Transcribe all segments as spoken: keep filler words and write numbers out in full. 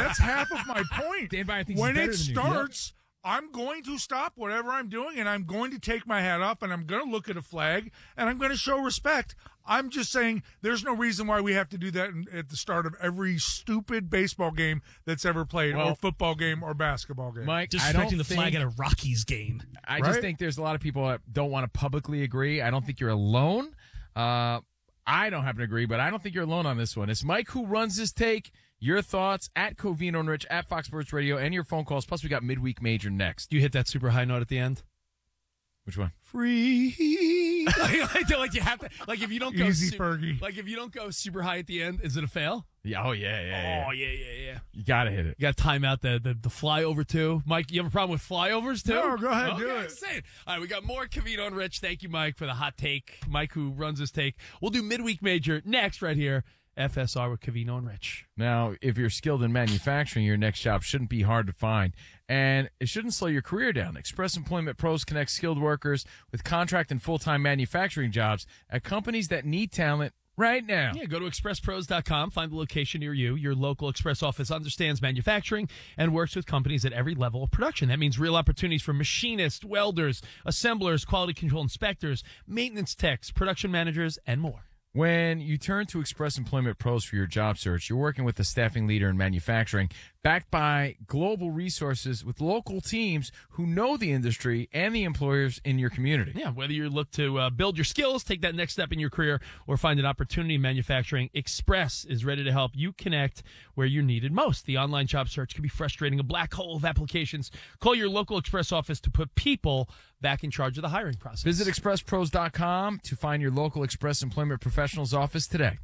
that's half of my point. Dan Byer thinks when he's it better than you. starts, I'm going to stop whatever I'm doing, and I'm going to take my hat off, and I'm going to look at a flag, and I'm going to show respect. I'm just saying there's no reason why we have to do that in, at the start of every stupid baseball game that's ever played, well, or football game, or basketball game. Mike, Disrespecting I don't the think, flag at a Rockies game. I right? just think there's a lot of people that don't want to publicly agree. I don't think you're alone. Uh, I don't happen to agree, but I don't think you're alone on this one. It's Mike who runs this take. Your thoughts at Covino and Rich at Fox Sports Radio, and your phone calls. Plus, we got Midweek Major next. You hit that super high note at the end? Which one? Free. like, like you have to. Like if you don't go Easy, super, Fergie. Like if you don't go super high at the end, is it a fail? Yeah. Oh yeah. Yeah. yeah. Oh yeah, yeah, yeah. You gotta hit it. You got to time out the, the the flyover too. Mike, you have a problem with flyovers too? No, go ahead, okay, do it. Say it. All right, we got more Covino and Rich. Thank you, Mike, for the hot take. Mike, who runs his take. We'll do Midweek Major next right here. F S R with Covino and Rich. Now, if you're skilled in manufacturing, your next job shouldn't be hard to find, and it shouldn't slow your career down. Express Employment Pros connect skilled workers with contract and full-time manufacturing jobs at companies that need talent right now. Yeah, go to express pros dot com, find the location near you. Your local Express office understands manufacturing and works with companies at every level of production. That means real opportunities for machinists, welders, assemblers, quality control inspectors, maintenance techs, production managers, and more. When you turn to Express Employment Pros for your job search, you're working with a staffing leader in manufacturing, backed by global resources with local teams who know the industry and the employers in your community. Yeah, whether you look to uh, build your skills, take that next step in your career, or find an opportunity in manufacturing, Express is ready to help you connect where you're needed most. The online job search can be frustrating, a black hole of applications. Call your local Express office to put people back in charge of the hiring process. Visit express pros dot com to find your local Express Employment Professionals office today.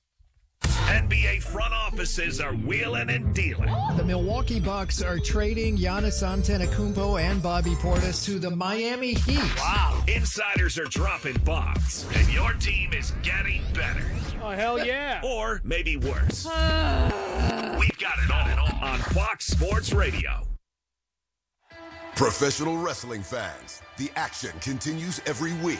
N B A front offices are wheeling and dealing. The Milwaukee Bucks are trading Giannis Antetokounmpo and Bobby Portis to the Miami Heat. Wow. Insiders are dropping bombs, and your team is getting better. Oh, hell yeah. Or maybe worse. We've got it all on Fox Sports Radio. Professional wrestling fans, the action continues every week.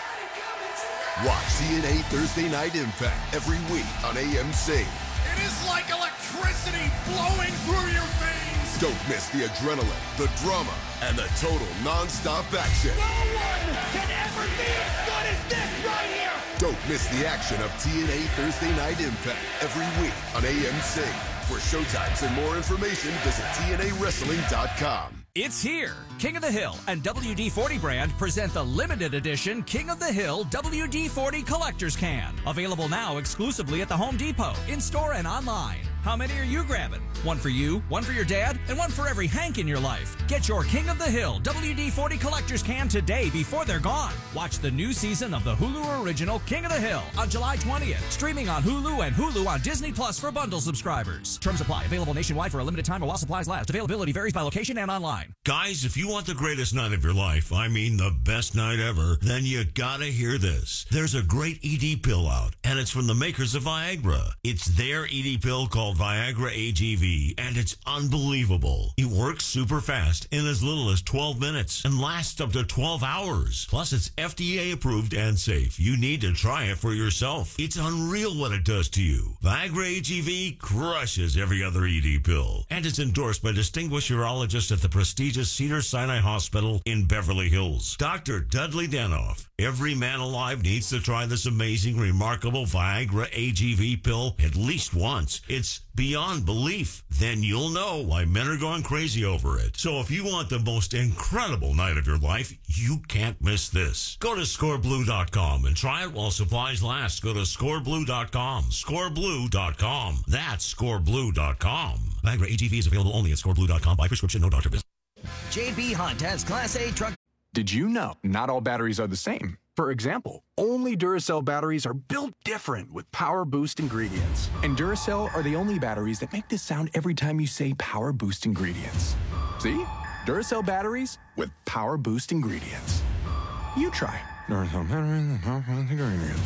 Watch T N A Thursday Night Impact every week on A M C. It is like electricity flowing through your veins. Don't miss the adrenaline, the drama, and the total non-stop action. No one can ever be as good as this right here. Don't miss the action of T N A Thursday Night Impact every week on A M C. For showtimes and more information, visit T N A wrestling dot com. It's here. King of the Hill and W D forty brand present the limited edition King of the Hill W D forty Collector's Can. Available now exclusively at the Home Depot, in-store and online. How many are you grabbing? One for you, one for your dad, and one for every Hank in your life. Get your King of the Hill W D forty Collector's Can today before they're gone. Watch the new season of the Hulu original King of the Hill on July twentieth. Streaming on Hulu and Hulu on Disney Plus for bundle subscribers. Terms apply. Available nationwide for a limited time or while supplies last. Availability varies by location and online. Guys, if you want the greatest night of your life, I mean the best night ever, then you gotta hear this. There's a great E D pill out, and it's from the makers of Viagra. It's their E D pill called Viagra A G V, and it's unbelievable. It works super fast in as little as twelve minutes and lasts up to twelve hours. Plus, it's F D A approved and safe. You need to try it for yourself. It's unreal what it does to you. Viagra A G V crushes every other E D pill, and it's endorsed by distinguished urologists at the prestigious Cedars-Sinai Hospital in Beverly Hills. Doctor Dudley Danoff. Every man alive needs to try this amazing, remarkable Viagra A G V pill at least once. It's beyond belief. Then you'll know why men are going crazy over it. So if you want the most incredible night of your life, you can't miss this. Go to score blue dot com and try it while supplies last. Go to score blue dot com. score blue dot com. That's score blue dot com. Viagra A G V is available only at score blue dot com by prescription, no doctor visit. J B Hunt has Class A truck. Did you know not all batteries are the same? For example, only Duracell batteries are built different with Power Boost ingredients. And Duracell are the only batteries that make this sound every time you say Power Boost ingredients. See? Duracell batteries with Power Boost ingredients. You try. Duracell batteries with Power Boost ingredients.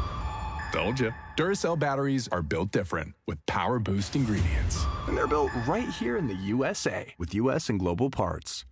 Told you. Duracell batteries are built different with Power Boost ingredients. And they're built right here in the U S A with U S and global parts.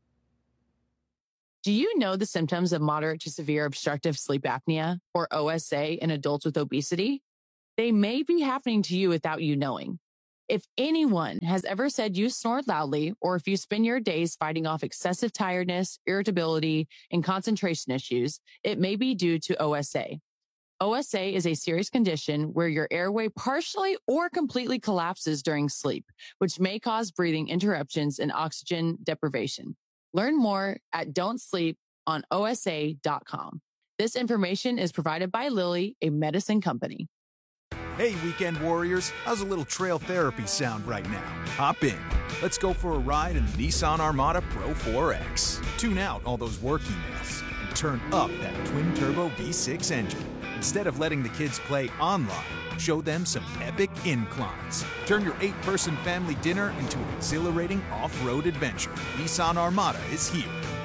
Do you know the symptoms of moderate to severe obstructive sleep apnea, or O S A, in adults with obesity? They may be happening to you without you knowing. If anyone has ever said you snored loudly, or if you spend your days fighting off excessive tiredness, irritability, and concentration issues, it may be due to O S A. O S A is a serious condition where your airway partially or completely collapses during sleep, which may cause breathing interruptions and oxygen deprivation. Learn more at don't sleep on O S A dot com. This information is provided by Lilly, a medicine company. Hey, weekend warriors, how's a little trail therapy sound right now? Hop in. Let's go for a ride in the Nissan Armada Pro four X. Tune out all those work emails and turn up that twin-turbo V six engine. Instead of letting the kids play online, show them some epic inclines. Turn your eight-person family dinner into an exhilarating off-road adventure. Nissan Armada is here.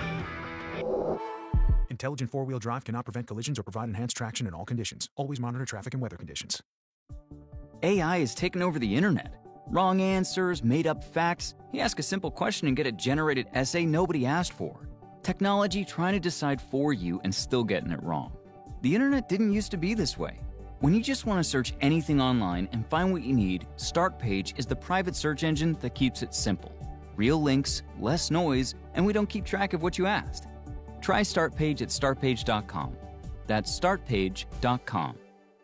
Intelligent four-wheel drive cannot prevent collisions or provide enhanced traction in all conditions. Always monitor traffic and weather conditions. A I has taken over the internet. Wrong answers, made-up facts. You ask a simple question and get a generated essay nobody asked for. Technology trying to decide for you and still getting it wrong. The internet didn't used to be this way. When you just want to search anything online and find what you need, Startpage is the private search engine that keeps it simple. Real links, less noise, and we don't keep track of what you asked. Try Startpage at start page dot com. That's start page dot com.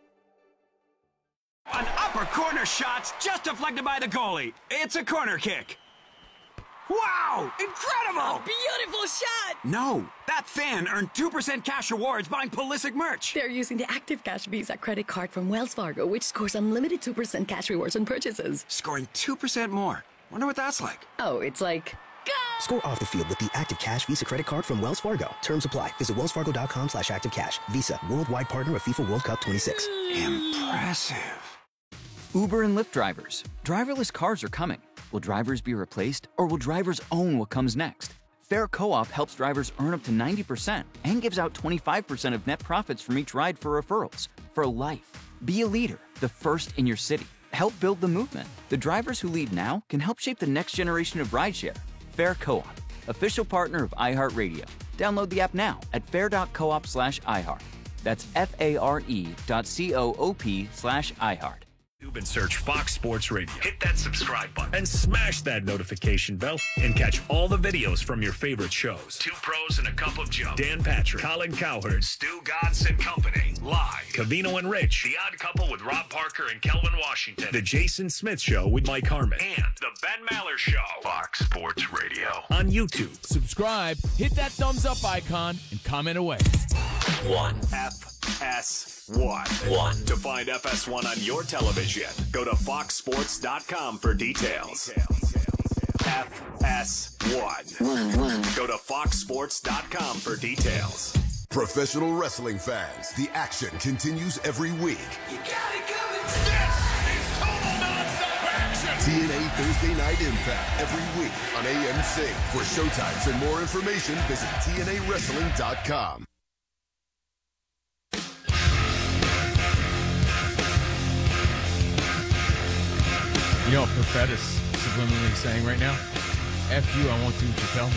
An upper corner shot's just deflected by the goalie. It's a corner kick. Wow! Incredible! A beautiful shot! No, that fan earned two percent cash rewards buying Pulisic merch. They're using the Active Cash Visa credit card from Wells Fargo, which scores unlimited two percent cash rewards on purchases. Scoring two percent more. Wonder what that's like. Oh, it's like... Go! Score off the field with the Active Cash Visa credit card from Wells Fargo. Terms apply. Visit wells fargo dot com slash active cash. Visa, worldwide partner of FIFA World Cup twenty-six. Impressive. Uber and Lyft drivers. Driverless cars are coming. Will drivers be replaced, or will drivers own what comes next? Fair Co-op helps drivers earn up to ninety percent and gives out twenty-five percent of net profits from each ride for referrals. For life. Be a leader, the first in your city. Help build the movement. The drivers who lead now can help shape the next generation of rideshare. Fair Co-op, official partner of iHeartRadio. Download the app now at fair dot coop slash iHeart. That's F-A-R-E dot C-O-O-P slash iHeart. And search Fox Sports Radio. Hit that subscribe button and smash that notification bell and catch all the videos from your favorite shows. Two Pros and a Cup of Joe. Dan Patrick, Colin Cowherd, Stu Godson Company. Live. Covino and Rich. The Odd Couple with Rob Parker and Kelvin Washington. The Jason Smith Show with Mike Harmon. And The Ben Maller Show. Fox Sports Radio. On YouTube. Subscribe, hit that thumbs up icon, and comment away. One. F S one. One. To find F S one on your television, go to fox sports dot com for details. F S one. One, one. Go to fox sports dot com for details. Professional wrestling fans, the action continues every week. You got it coming. This is total non-stop action. T N A Thursday Night Impact every week on A M C. For showtimes and more information, visit T N A wrestling dot com. You know what Perfett is subliminally saying right now? F you, I won't do what you tell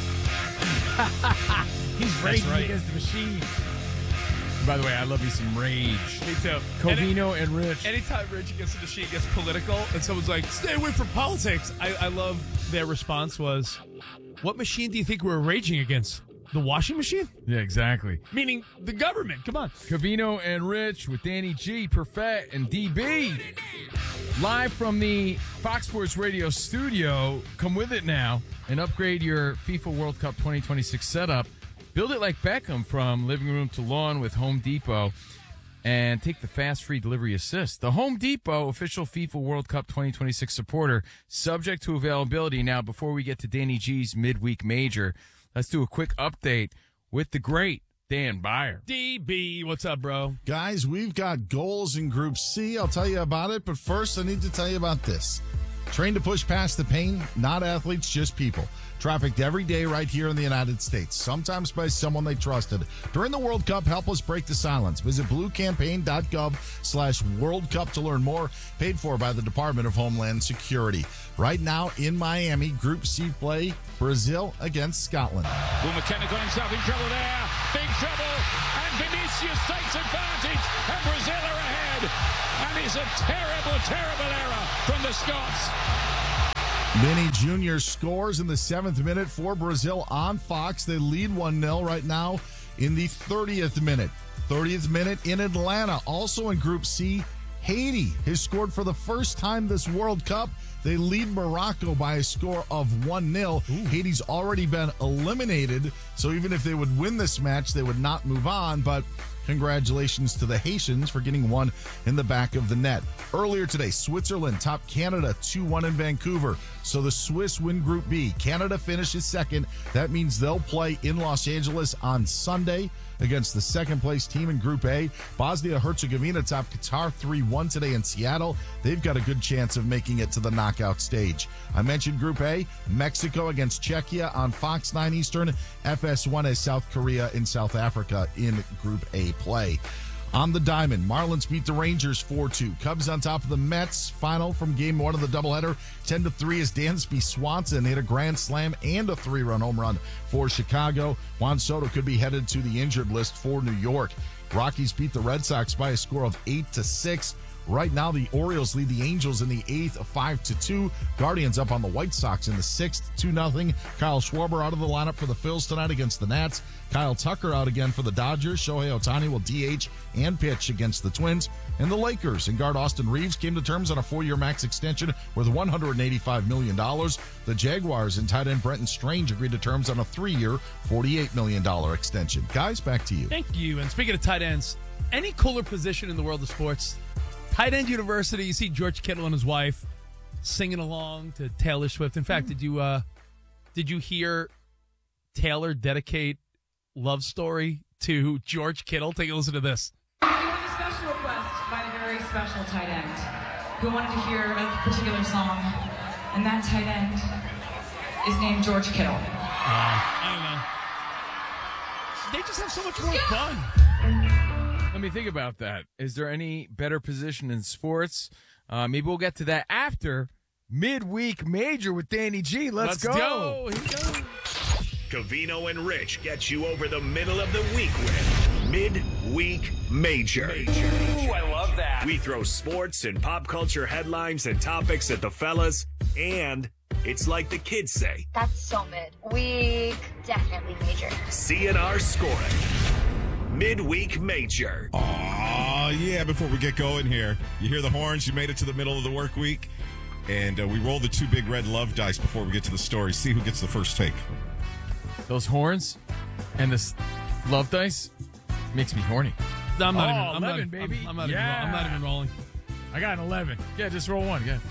me. He's raging right against the machine. By the way, I love you some rage. Me too. Covino and, and Rich. Anytime Rage Against the Machine gets political and someone's like, stay away from politics, I, I love their response was, what machine do you think we're raging against? The washing machine? Yeah, exactly. Meaning the government. Come on. Covino and Rich with Danny G, Perfett, and D B. Live from the Fox Sports Radio studio. Come with it now and upgrade your FIFA World Cup twenty twenty-six setup. Build it like Beckham from living room to lawn with Home Depot. And take the fast free delivery assist. The Home Depot official FIFA World Cup twenty twenty-six supporter, subject to availability. Now, before we get to Danny G's midweek major, let's do a quick update with the great Dan Beyer. D B, what's up, bro? Guys, we've got goals in Group C. I'll tell you about it, but first I need to tell you about this. Trained to push past the pain, not athletes, just people. Trafficked every day right here in the United States, sometimes by someone they trusted. During the World Cup, help us break the silence. Visit bluecampaign.gov slash World Cup to learn more. Paid for by the Department of Homeland Security. Right now in Miami, Group C play, Brazil against Scotland. Well, McKenna got himself in trouble there. Big trouble. And Vinicius takes advantage. And Brazil are ahead. and it's a terrible, terrible error from the Scots. Vinny Junior scores in the seventh minute for Brazil on Fox. They lead one nil right now in the thirtieth minute. thirtieth minute in Atlanta. Also in Group C, Haiti has scored for the first time this World Cup. They lead Morocco by a score of one nil. Haiti's already been eliminated, so even if they would win this match, they would not move on, but congratulations to the Haitians for getting one in the back of the net. Earlier today, Switzerland topped Canada two one in Vancouver. So the Swiss win Group B. Canada finishes second. That means they'll play in Los Angeles on Sunday against the second-place team in Group A. Bosnia-Herzegovina topped Qatar three one today in Seattle. They've got a good chance of making it to the knockout stage. I mentioned Group A. Mexico against Czechia on Fox nine Eastern. F S one as South Korea and South Africa in Group A play. On the diamond, Marlins beat the Rangers four two. Cubs on top of the Mets. Final from game one of the doubleheader. ten to three as Dansby Swanson hit a grand slam and a three-run home run for Chicago. Juan Soto could be headed to the injured list for New York. Rockies beat the Red Sox by a score of eight to six. Right now, the Orioles lead the Angels in the eighth, five to two. Guardians up on the White Sox in the sixth, two nothing. Kyle Schwarber out of the lineup for the Phils tonight against the Nats. Kyle Tucker out again for the Dodgers. Shohei Ohtani will D H and pitch against the Twins. And the Lakers and guard Austin Reeves came to terms on a four-year max extension worth one hundred eighty-five million dollars. The Jaguars and tight end Brenton Strange agreed to terms on a three-year, forty-eight million dollars extension. Guys, back to you. Thank you. And speaking of tight ends, any cooler position in the world of sports? Tight end university, you see George Kittle and his wife singing along to Taylor Swift. In fact, did you uh, did you hear Taylor dedicate Love Story to George Kittle? Take a listen to this. We have a special request by a very special tight end who wanted to hear a particular song, and that tight end is named George Kittle. Uh, I don't know. They just have so much more fun. Let me think about that. Is there any better position in sports? Uh, maybe we'll get to that after Midweek Major with Danny G. Let's, Let's go. go. Here we go. Covino and Rich get you over the middle of the week with Midweek Major. Major. Ooh, I love that. We throw sports and pop culture headlines and topics at the fellas, and it's like the kids say. That's so mid. Week, definitely major. C N R scoring. Midweek Major. Aw, yeah, before we get going here, you hear the horns, you made it to the middle of the work week, and uh, we roll the two big red love dice before we get to the story. See who gets the first take. Those horns and this love dice makes me horny. No, I'm not oh, even. I'm eleven, not, baby. I'm, I'm not yeah. even. I'm not even rolling. I got an eleven. Yeah, just roll one. Yeah.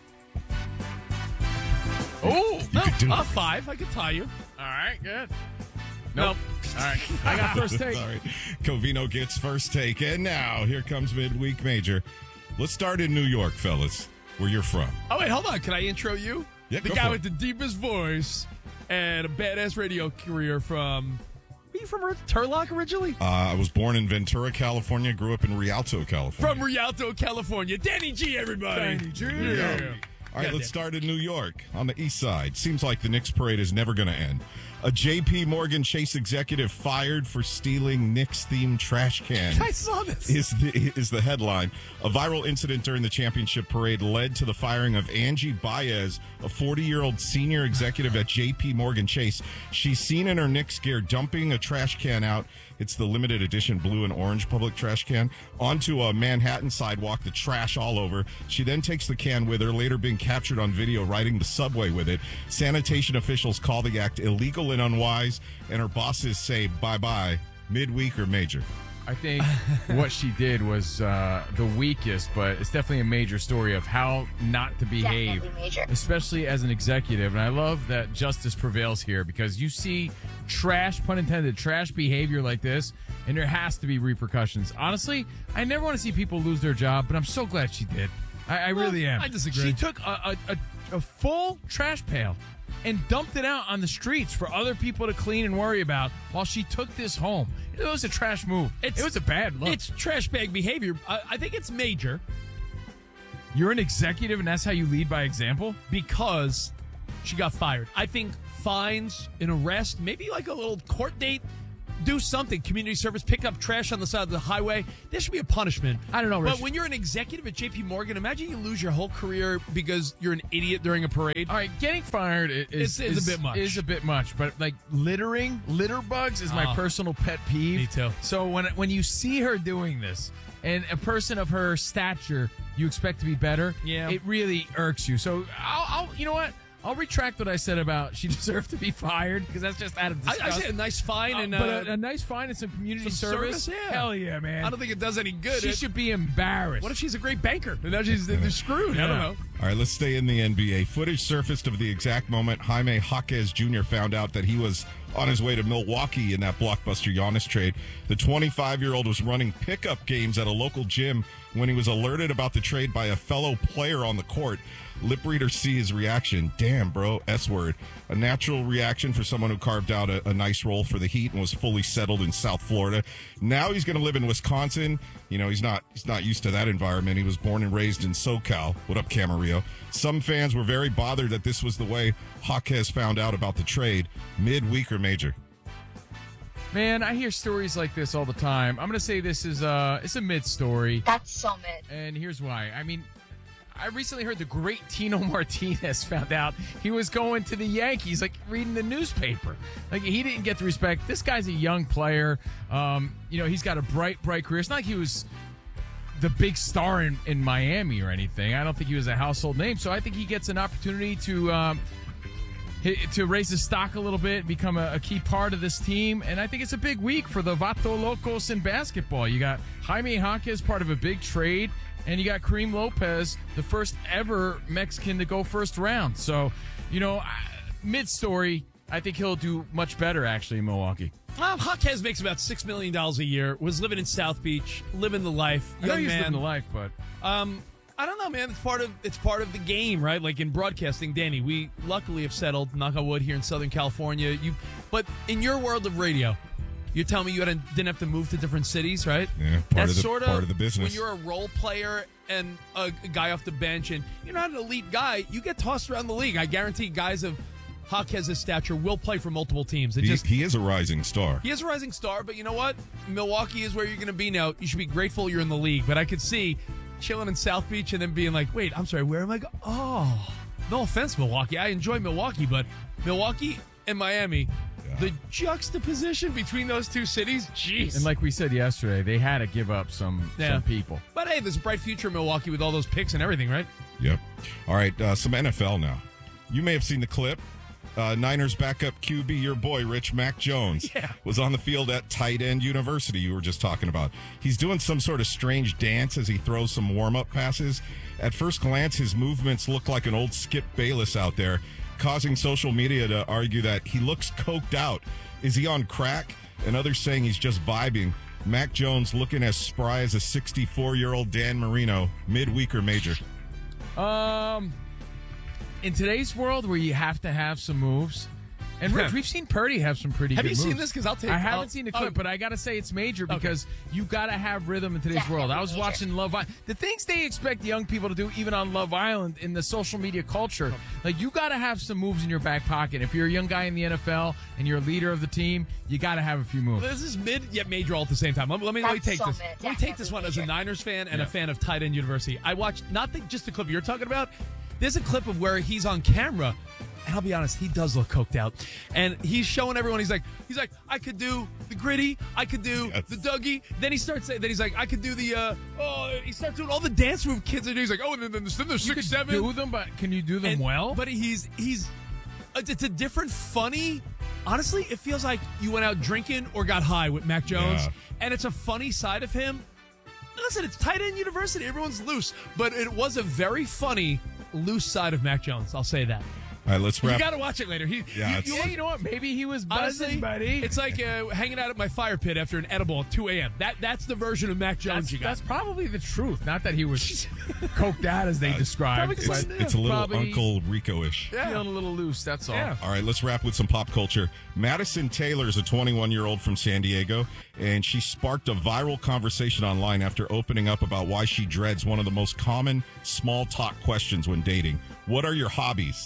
Oh, no, could do a it. five. I could tie you. All right, good. Nope. All right, I got first take. All right, Covino gets first take, and now here comes Midweek Major. Let's start in New York, fellas, where you're from. Oh wait, hold on. Can I intro you? Yeah, the go guy for with it. the deepest voice and a badass radio career from. Were you from Turlock originally? Uh, I was born in Ventura, California. Grew up in Rialto, California. From Rialto, California. Danny G, everybody. Danny G. Yeah. All right, Yeah, let's Dan. start in New York on the east side. Seems like the Knicks parade is never going to end. A J P. Morgan Chase executive fired for stealing Knicks-themed trash can. I saw this. Is the, is the headline. A viral incident during the championship parade led to the firing of Angie Baez, a forty-year-old senior executive at J P. Morgan Chase. She's seen in her Knicks gear dumping a trash can out. It's the limited edition blue and orange public trash can onto a Manhattan sidewalk, the trash all over. She then takes the can with her, later being captured on video riding the subway with it. Sanitation officials call the act illegal and unwise, and her bosses say bye-bye. Midweek or major? I think what she did was uh, the weakest, but it's definitely a major story of how not to behave, Definitely major. especially as an executive. And I love that justice prevails here because you see trash, pun intended, trash behavior like this, and there has to be repercussions. Honestly, I never want to see people lose their job, but I'm so glad she did. I, I Well, really am. I disagree. She took a, a, a, a full trash pail and dumped it out on the streets for other people to clean and worry about while she took this home. It was a trash move. It's- it was a bad look. It's trash bag behavior. I, I think it's major You're an executive, and that's how you lead by example? because she got fired. I think fines, an arrest, maybe like a little court date do something. Community service, pick up trash on the side of the highway. There should be a punishment. I don't know, Rich. But when you're an executive at J P Morgan, imagine you lose your whole career because you're an idiot during a parade. All right, getting fired is, It's- it's a is bit much. Is a bit much, but like littering, litter bugs is my Oh. personal pet peeve. Me too. So when when you see her doing this, and a person of her stature, you expect to be better. Yeah. it really irks you. So I'll, I'll you know what? I'll retract what I said about she deserved to be fired because that's just out of I, disgust. I say a nice fine Uh, and but uh, a, a nice fine and some community some service. service, yeah. Hell yeah, man. I don't think it does any good. She It- should be embarrassed. What if she's a great banker? And now she's they're screwed. I don't Yeah. know. All right, let's stay in the N B A. Footage surfaced of the exact moment Jaime Jaquez Junior found out that he was on his way to Milwaukee in that blockbuster Giannis trade. The twenty-five-year-old was running pickup games at a local gym when he was alerted about the trade by a fellow player on the court. Lip readers see his reaction. Damn, bro, S word. A natural reaction for someone who carved out a, a nice role for the Heat and was fully settled in South Florida. Now he's going to live in Wisconsin. You know, he's not he's not used to that environment. He was born and raised in SoCal. What up, Camarillo? Some fans were very bothered that this was the way Jaquez found out about the trade. Mid-week or major? Man, I hear stories like this all the time. I'm going to say this is uh it's a mid story. That's so mid. And here's why. I mean, I recently heard the great Tino Martinez found out he was going to the Yankees, like reading the newspaper. Like he didn't get the respect. This guy's a young player. Um, you know, he's got a bright, bright career. It's not like he was the big star in, in Miami or anything. I don't think he was a household name. So I think he gets an opportunity to um, hi- to raise his stock a little bit, become a, a key part of this team. And I think it's a big week for the Vato Locos in basketball. You got Jaime Jaquez, part of a big trade. And you got Kareem Lopez, the first ever Mexican to go first round. So, you know, mid-story, I think he'll do much better, actually, in Milwaukee. Well, Jaquez makes about six million dollars a year, was living in South Beach, living the life. I know Young he's man. living the life, but... Um, I don't know, man. It's part of it's part of the game, right? Like in broadcasting, Danny, we luckily have settled, knock on wood, here in Southern California. You, But in your world of radio... You're telling me you had, didn't have to move to different cities, right? Yeah, part That's of the sort part of the business. When you're a role player and a, a guy off the bench, and you're not an elite guy, you get tossed around the league. I guarantee guys of Jaquez's stature will play for multiple teams. It He, just he is a rising star. he is a rising star, but you know what? Milwaukee is where you're going to be now. You should be grateful you're in the league. But I could see chilling in South Beach and then being like, "Wait, I'm sorry, where am I going?" Oh, no offense, Milwaukee. I enjoy Milwaukee, but Milwaukee and Miami. The juxtaposition between those two cities, jeez. And like we said yesterday, they had to give up some, Yeah. some people. But hey, there's a bright future in Milwaukee with all those picks and everything, right? Yep. All right, uh, some N F L now. You may have seen the clip. Uh, Niners backup Q B, your boy, Rich Mac Jones, Yeah. was on the field at Tight End University, you were just talking about. He's doing some sort of strange dance as he throws some warm-up passes. At first glance, his movements look like an old Skip Bayless out there, causing social media to argue that he looks coked out. Is he on crack? And others saying he's just vibing. Mac Jones looking as spry as a sixty-four-year-old Dan Marino, midweek or major? Um, in today's world where you have to have some moves, and Rich, we've seen Purdy have some pretty Have good you moves. seen this? 'Cause I'll take- I haven't I'll- seen the clip, oh. but I got to say it's major because you got to have rhythm in today's Definitely world. I was major. watching Love Island. The things they expect young people to do, even on Love Island, in the social media culture, like you got to have some moves in your back pocket. If you're a young guy in the N F L and you're a leader of the team, you got to have a few moves. This is mid yet major all at the same time. Let, let me let me That's take so this. mid. Let me take this one as a Definitely Niners fan and Yeah. a fan of Tight End University. I watched not the, just the clip you're talking about. There's a clip of where he's on camera, and I'll be honest, he does look coked out. And he's showing everyone. He's like, he's like, I could do the gritty, I could do Yes. the Dougie. Then he starts saying, then he's like, I could do the. uh Oh, he starts doing all the dance move kids are doing. He's like, oh, and then, then there's, then there's You six, could seven. do them, but can you do them And- well? But he's he's it's a different funny. Honestly, it feels like you went out drinking or got high with Mac Jones, Yeah. and it's a funny side of him. Listen, it's Tight End University. Everyone's loose, but it was a very funny loose side of Mac Jones. I'll say that. All right, let's You wrap. got to watch it later. He, Yeah, you, it's- you yeah, you know what? Maybe he was buzzing, Honestly, buddy. it's like uh, hanging out at my fire pit after an edible at two a.m. That that's the version of Mac Jones That's, you got. that's probably the truth. Not that he was coked out as they described. probably just- but yeah. It's a little probably Uncle Rico-ish. Yeah. feeling a little loose. That's all. Yeah. All right, let's wrap with some pop culture. Madison Taylor is a twenty-one-year-old from San Diego, and she sparked a viral conversation online after opening up about why she dreads one of the most common small talk questions when dating. What are your hobbies?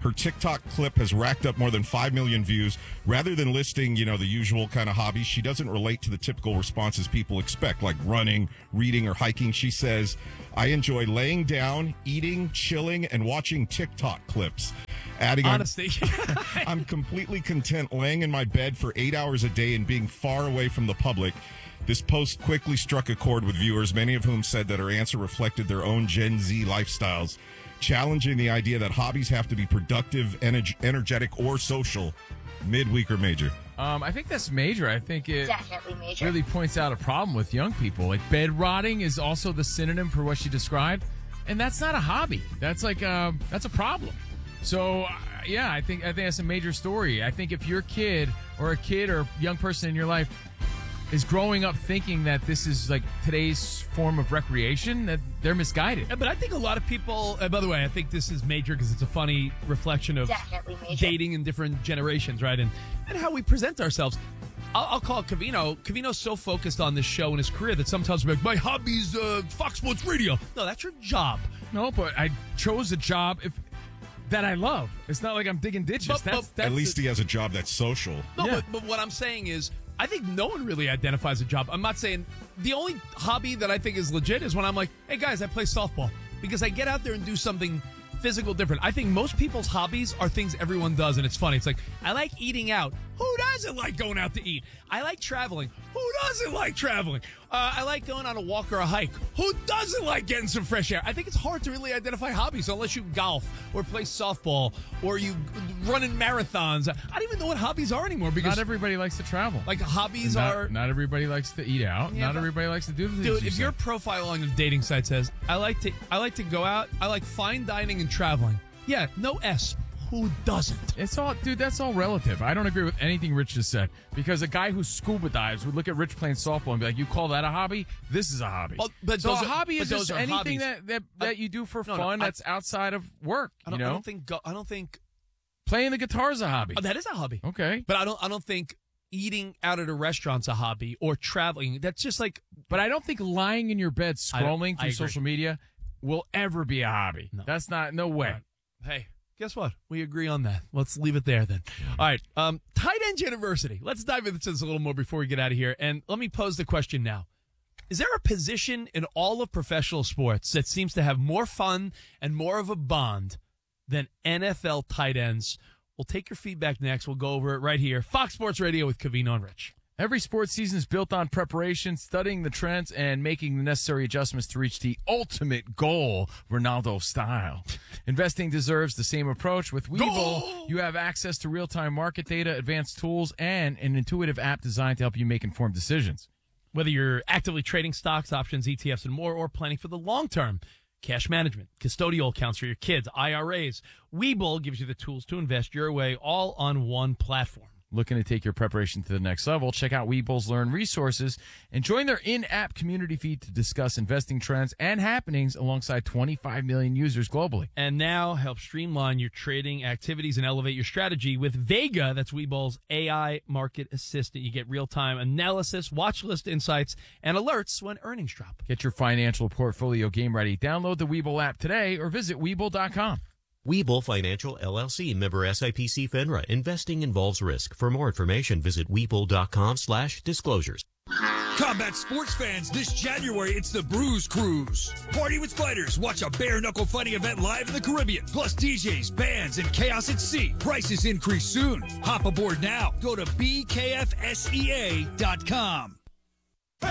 Her TikTok clip has racked up more than five million views. Rather than listing, you know, the usual kind of hobbies, she doesn't relate to the typical responses people expect, like running, reading, or hiking. She says, I enjoy laying down, eating, chilling, and watching TikTok clips. Adding, Honesty. I'm, I'm completely content laying in my bed for eight hours a day and being far away from the public. This post quickly struck a chord with viewers, many of whom said that her answer reflected their own Gen Z lifestyles, challenging the idea that hobbies have to be productive, ener- energetic, or social. Midweek or major? Um, I think that's major. I think it Definitely major. really points out a problem with young people. Like bed rotting is also the synonym for what she described, and that's not a hobby. That's like um, that's a problem. So uh, yeah, I think I think that's a major story. I think if your kid or a kid or young person in your life is growing up thinking that this is like today's form of recreation, that they're misguided. Yeah, but I think a lot of people, uh, by the way, I think this is major because it's a funny reflection of Definitely major. dating in different generations, right? And, and how we present ourselves. I'll, I'll call Covino. Covino's so focused on this show and his career that sometimes we're like, my hobby's uh, Fox Sports Radio. No, that's your job. No, but I chose a job if that I love. It's not like I'm digging ditches. But- that's, but- that's At least the- he has a job that's social. No, Yeah. but, but what I'm saying is, I think no one really identifies a job. I'm not saying the only hobby that I think is legit is when I'm like, hey guys, I play softball because I get out there and do something physical different. I think most people's hobbies are things everyone does, and it's funny. It's like, I like eating out. Who doesn't like going out to eat? I like traveling. Who doesn't like traveling? Uh, I like going on a walk or a hike. Who doesn't like getting some fresh air? I think it's hard to really identify hobbies unless you golf or play softball or you run in marathons. I don't even know what hobbies are anymore because not everybody likes to travel. like hobbies not, are. not everybody likes to eat out. Yeah, not but- everybody likes to do the things Dude, you if said. your profile on a dating site says, I like to I like to go out, I like fine dining and traveling. Yeah, no S. Who doesn't? It's all, dude, that's all relative. I don't agree with anything Rich just said because a guy who scuba dives would look at Rich playing softball and be like, you call that a hobby? This is a hobby. Well, but so those a are- hobby but is those just are anything hobbies. that, that, I- that you do for no, no, fun I- that's outside of work, I you don't, know? I don't think go, I don't think Playing the guitar is a hobby. oh, that is a hobby. Okay. But I don't I don't think eating out at a restaurant's a hobby or traveling. That's just like But I don't think lying in your bed I don't- scrolling I through agree. social media will ever be a hobby. No. That's not, no way. Right. Hey, guess what? We agree on that. Let's leave it there then. All right. Um, Tight End University. Let's dive into this a little more before we get out of here. And let me pose the question now. Is there a position in all of professional sports that seems to have more fun and more of a bond than N F L tight ends? We'll take your feedback next. We'll go over it right here. Fox Sports Radio with Covino and Rich. Every sports season is built on preparation, studying the trends, and making the necessary adjustments to reach the ultimate goal, Ronaldo style. Investing deserves the same approach. With Webull, you have access to real-time market data, advanced tools, and an intuitive app designed to help you make informed decisions. Whether you're actively trading stocks, options, E T Fs, and more, or planning for the long term, cash management, custodial accounts for your kids, I R As, Webull gives you the tools to invest your way all on one platform. Looking to take your preparation to the next level? Check out Webull's Learn resources and join their in-app community feed to discuss investing trends and happenings alongside twenty-five million users globally. And now help streamline your trading activities and elevate your strategy with Vega. That's Webull's A I market assistant. You get real-time analysis, watch list insights, and alerts when earnings drop. Get your financial portfolio game ready. Download the Webull app today or visit Webull dot com. Webull Financial, L L C, member S I P C FINRA. Investing involves risk. For more information, visit Webull dot com slash disclosures. Combat sports fans, this January, it's the Bruise Cruise. Party with fighters. Watch a bare-knuckle fighting event live in the Caribbean. Plus D Js, bands, and chaos at sea. Prices increase soon. Hop aboard now. Go to B K F S E A dot com. Into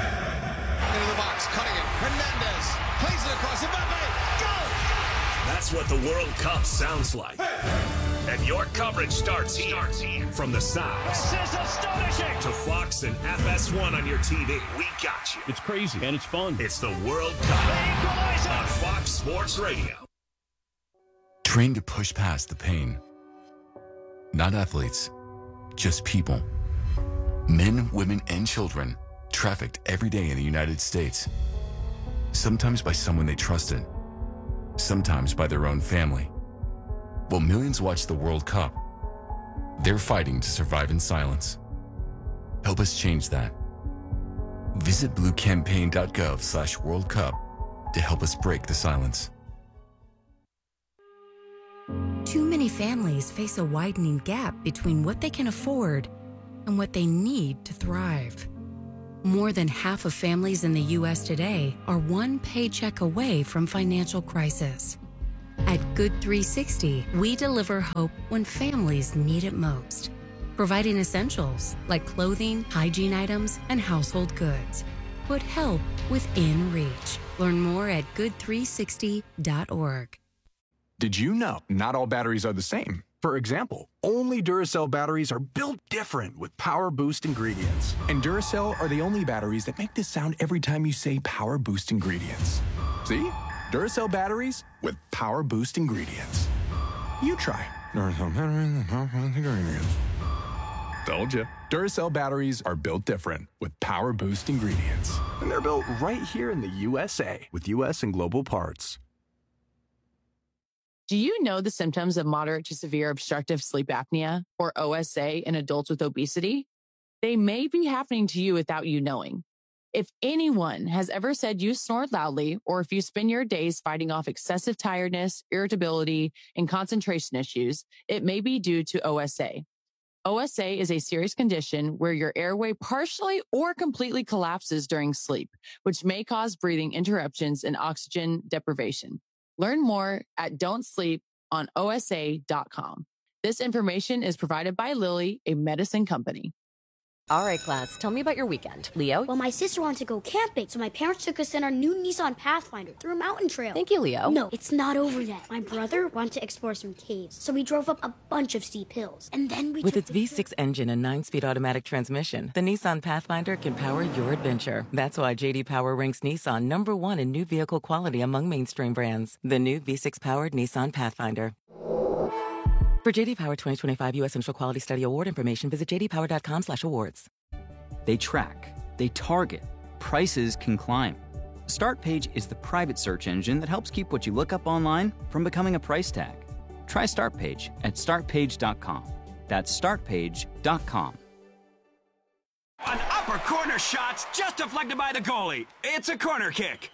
the box, cutting it. Hernandez plays it across the Mbappe. Go! That's what the World Cup sounds like. And your coverage starts here. From the sound This is astonishing! to Fox and F S one on your T V. We got you. It's crazy and it's fun. It's the World Cup on Fox Sports Radio. Train to push past the pain. Not athletes, just people. Men, women, and children trafficked every day in the United States. Sometimes by someone they trusted. Sometimes by their own family. While millions watch the World Cup, they're fighting to survive in silence. Help us change that. Visit bluecampaign.gov slash World Cup to help us break the silence. Too many families face a widening gap between what they can afford and what they need to thrive. More than half of families in the U S today are one paycheck away from financial crisis. At Good three sixty, we deliver hope when families need it most, providing essentials like clothing, hygiene items, and household goods. Put help within reach. Learn more at good three sixty dot org. Did you know not all batteries are the same? For example, only Duracell batteries are built different with Power Boost ingredients. And Duracell are the only batteries that make this sound every time you say Power Boost ingredients. See? Duracell batteries with Power Boost ingredients. You try. Duracell batteries with Power Boost ingredients. Told you. Duracell batteries are built different with Power Boost ingredients. And they're built right here in the U S A with U S and global parts. Do you know the symptoms of moderate to severe obstructive sleep apnea, or O S A, in adults with obesity? They may be happening to you without you knowing. If anyone has ever said you snored loudly, or if you spend your days fighting off excessive tiredness, irritability, and concentration issues, it may be due to O S A. O S A is a serious condition where your airway partially or completely collapses during sleep, which may cause breathing interruptions and oxygen deprivation. Learn more at don't sleep on O S A dot com. This information is provided by Lilly, a medicine company. All right, class, tell me about your weekend. Leo? Well, my sister wanted to go camping, so my parents took us in our new Nissan Pathfinder through a mountain trail. Thank you, Leo. No, it's not over yet. My brother wanted to explore some caves, so we drove up a bunch of steep hills. And then we With its V six engine and nine-speed automatic transmission, the Nissan Pathfinder can power your adventure. That's why J D Power ranks Nissan number one in new vehicle quality among mainstream brands. The new V six-powered Nissan Pathfinder. For J D Power twenty twenty-five U S Central Quality Study Award information, visit j d power dot com slash awards. They track, they target, prices can climb. StartPage is the private search engine that helps keep what you look up online from becoming a price tag. Try StartPage at start page dot com. That's start page dot com. An upper corner shot just deflected by the goalie. It's a corner kick.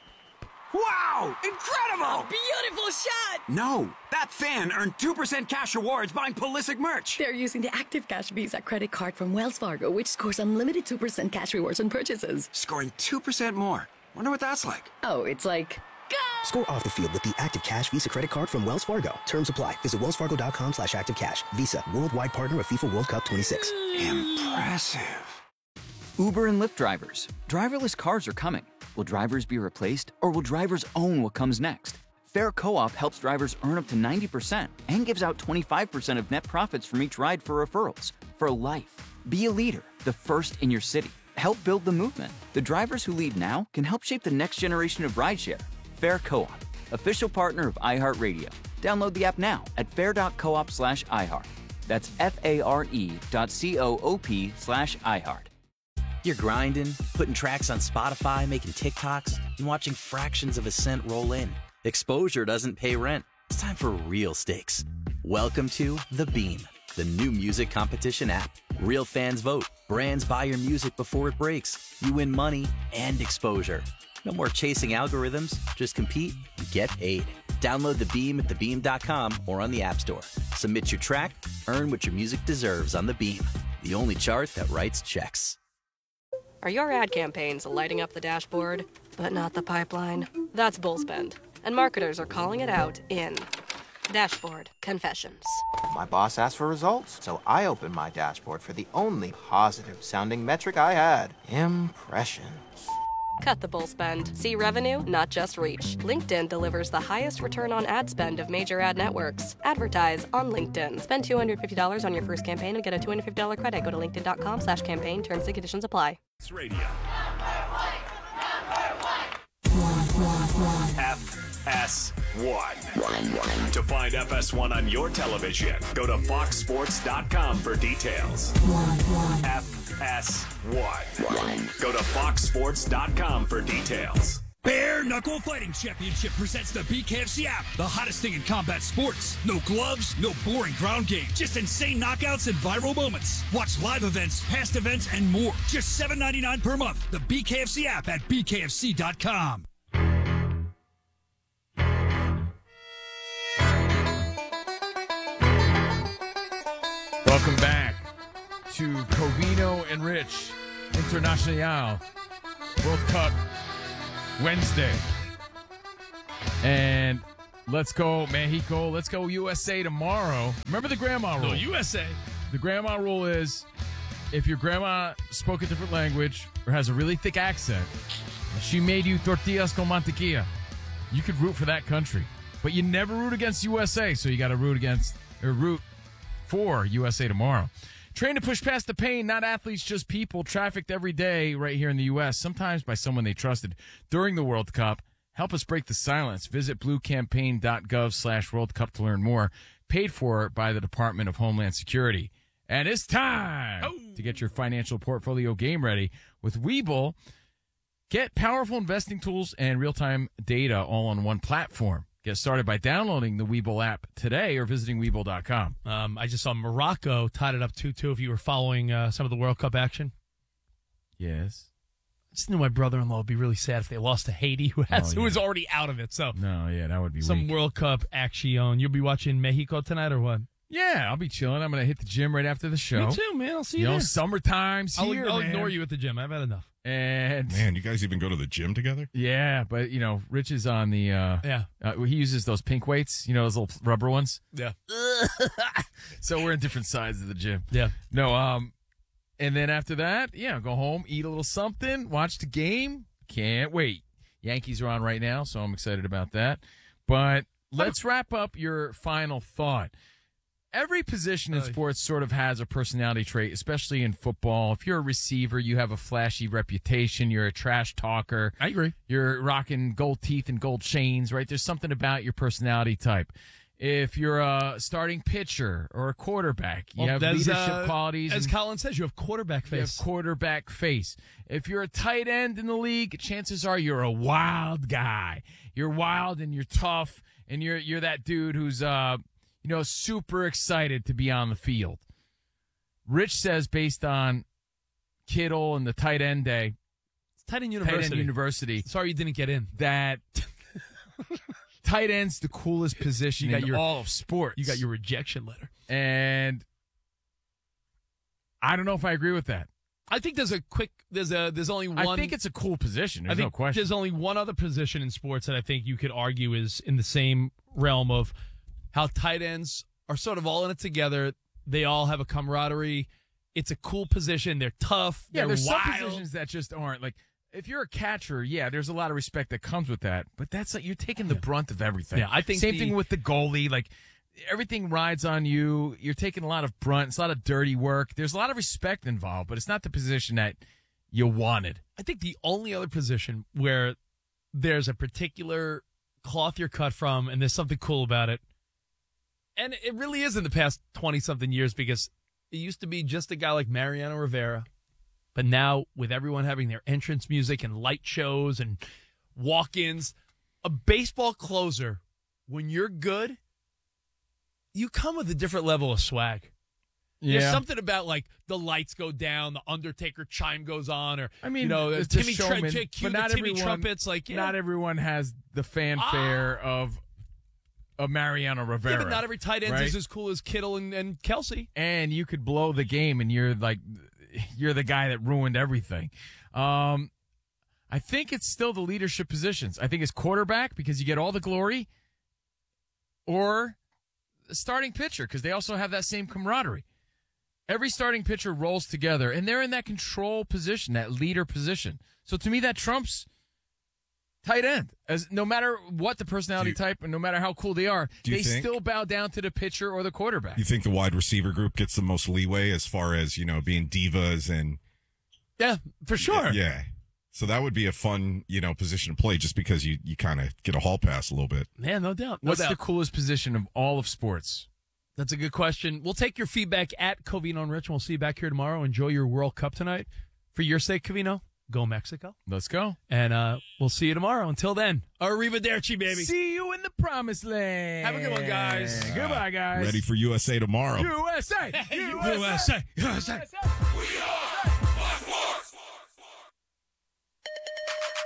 Wow! Incredible! A beautiful shot! No, that fan earned two percent cash rewards buying Pulisic merch. They're using the Active Cash Visa credit card from Wells Fargo, which scores unlimited two percent cash rewards on purchases. Scoring two percent more. Wonder what that's like. Oh, it's like... Go! Score off the field with the Active Cash Visa credit card from Wells Fargo. Terms apply. Visit wells fargo dot com slash active cash. Visa, worldwide partner of FIFA World Cup twenty-six. Impressive. Uber and Lyft drivers. Driverless cars are coming. Will drivers be replaced, or will drivers own what comes next? Fair Co-op helps drivers earn up to ninety percent and gives out twenty-five percent of net profits from each ride for referrals. For life. Be a leader, the first in your city. Help build the movement. The drivers who lead now can help shape the next generation of rideshare. Fair Co-op, official partner of iHeartRadio. Download the app now at fair dot coop slash iHeart. That's F-A-R-E dot C-O-O-P slash iHeart. You're grinding, putting tracks on Spotify, making TikToks, and watching fractions of a cent roll in. Exposure doesn't pay rent. It's time for real stakes. Welcome to The Beam, the new music competition app. Real fans vote. Brands buy your music before it breaks. You win money and exposure. No more chasing algorithms. Just compete and get paid. Download The Beam at the beam dot com or on the App Store. Submit your track, earn what your music deserves on The Beam, the only chart that writes checks. Are your ad campaigns lighting up the dashboard, but not the pipeline? That's Bullspend, and marketers are calling it out in Dashboard Confessions. My boss asked for results, so I opened my dashboard for the only positive-sounding metric I had, impressions. Cut the bull spend. See revenue, not just reach. LinkedIn delivers the highest return on ad spend of major ad networks. Advertise on LinkedIn. Spend two hundred fifty dollars on your first campaign and get a two hundred fifty dollars credit. Go to linkedin dot com slash campaign. Terms and conditions apply. It's radio. F S one. To find F S one on your television, go to fox sports dot com for details. F S one. Go to fox sports dot com for details. Bare Knuckle Fighting Championship presents the B K F C app, the hottest thing in combat sports. No gloves, no boring ground game, just insane knockouts and viral moments. Watch live events, past events, and more. Just seven ninety-nine per month. The B K F C app at b k f c dot com. Welcome back to Covino and Rich International World Cup Wednesday. And let's go Mexico. Let's go U S A tomorrow. Remember the grandma rule? No, U S A. The grandma rule is if your grandma spoke a different language or has a really thick accent, she made you tortillas con mantequilla, you could root for that country. But you never root against U S A, so you got to root against or root for U S A tomorrow. Train to push past the pain, not athletes, just people, trafficked every day right here in the U S, sometimes by someone they trusted during the World Cup. Help us break the silence. Visit bluecampaign.gov slash World Cup to learn more. Paid for by the Department of Homeland Security. And it's time oh. to get your financial portfolio game ready with Webull. Get powerful investing tools and real-time data all on one platform. Get started by downloading the Webull app today or visiting Webull dot com. Um, I just saw Morocco tied it up two two if you were following uh, some of the World Cup action. Yes. I just knew my brother-in-law would be really sad if they lost to Haiti, who has Oh, who yeah. is already out of it. So No, yeah, that would be some weak. World Cup action. You'll be watching Mexico tonight or what? Yeah, I'll be chilling. I'm going to hit the gym right after the show. Me too, man. I'll see you, You know, there. summertime's I'll, here, I'll man. ignore you at the gym. I've had enough. And Man, you guys even go to the gym together? yeah, but, you know, Rich is on the, uh, Yeah. uh, he uses those pink weights, you know, those little rubber ones. Yeah. So we're in different sides of the gym. Yeah. No, um, and then after that, yeah, go home, eat a little something, watch the game. Can't wait. Yankees are on right now, so I'm excited about that. But let's wrap up your final thought. Every position in sports sort of has a personality trait, especially in football. If you're a receiver, you have a flashy reputation. You're a trash talker. I agree. You're rocking gold teeth and gold chains, right? There's something about your personality type. If you're a starting pitcher or a quarterback, you Well, have there's, leadership uh, qualities. As and- Colin says, you have quarterback you have face. quarterback face. If you're a tight end in the league, chances are you're a wild guy. You're wild and you're tough, and you're you're that dude who's uh you know super excited to be on the field. Rich says based on Kittle and the tight end day, Tight end tight University. end university, Sorry you didn't get in. that tight end's the coolest position You got in your- all of sports. You got your rejection letter. and I don't know if I agree with that. I think there's a quick. There's a. There's only one. I think it's a cool position. There's I think no question. there's only one other position in sports that I think you could argue is in the same realm of how tight ends are sort of all in it together. They all have a camaraderie. It's a cool position. They're tough. Yeah, They're there's wild. some positions that just aren't. Like, if you're a catcher, yeah, there's a lot of respect that comes with that. But that's like you're taking the brunt of everything. Yeah, I think Same the- thing with the goalie. Like, everything rides on you. You're taking a lot of brunt. It's a lot of dirty work. There's a lot of respect involved, but it's not the position that you wanted. I think the only other position where there's a particular cloth you're cut from and there's something cool about it, and it really is in the past twenty-something years because it used to be just a guy like Mariano Rivera, but now with everyone having their entrance music and light shows and walk-ins, a baseball closer, when you're good, you come with a different level of swag. Yeah. There's something about like the lights go down, the Undertaker chime goes on, or I mean, you know, it's the Timmy Tr- showman, cue but the not Timmy everyone, trumpets. Like, yeah. not everyone has the fanfare of of Mariano Rivera. Yeah, but not every tight end right? is as cool as Kittle and, and Kelsey. And you could blow the game, and you're like, you're the guy that ruined everything. Um, I think it's still the leadership positions. I think it's quarterback because you get all the glory, or the starting pitcher because they also have that same camaraderie. Every starting pitcher rolls together, and they're in that control position, that leader position. So to me, that trumps tight end. As no matter what the personality you, type and no matter how cool they are, do you they think, still bow down to the pitcher or the quarterback. You think the wide receiver group gets the most leeway as far as, you know, being divas and yeah, for sure. Yeah. So that would be a fun, you know, position to play just because you, you kind of get a hall pass a little bit. Yeah, no doubt. No What's doubt. the coolest position of all of sports? That's a good question. We'll take your feedback at Covino and Rich. We'll see you back here tomorrow. Enjoy your World Cup tonight. For your sake, Covino, go Mexico. Let's go. And uh, we'll see you tomorrow. Until then, arrivederci, baby. See you in the promised land. Have a good one, guys. Uh, Goodbye, guys. Ready for U S A tomorrow. U S A. U S A. U S A. We are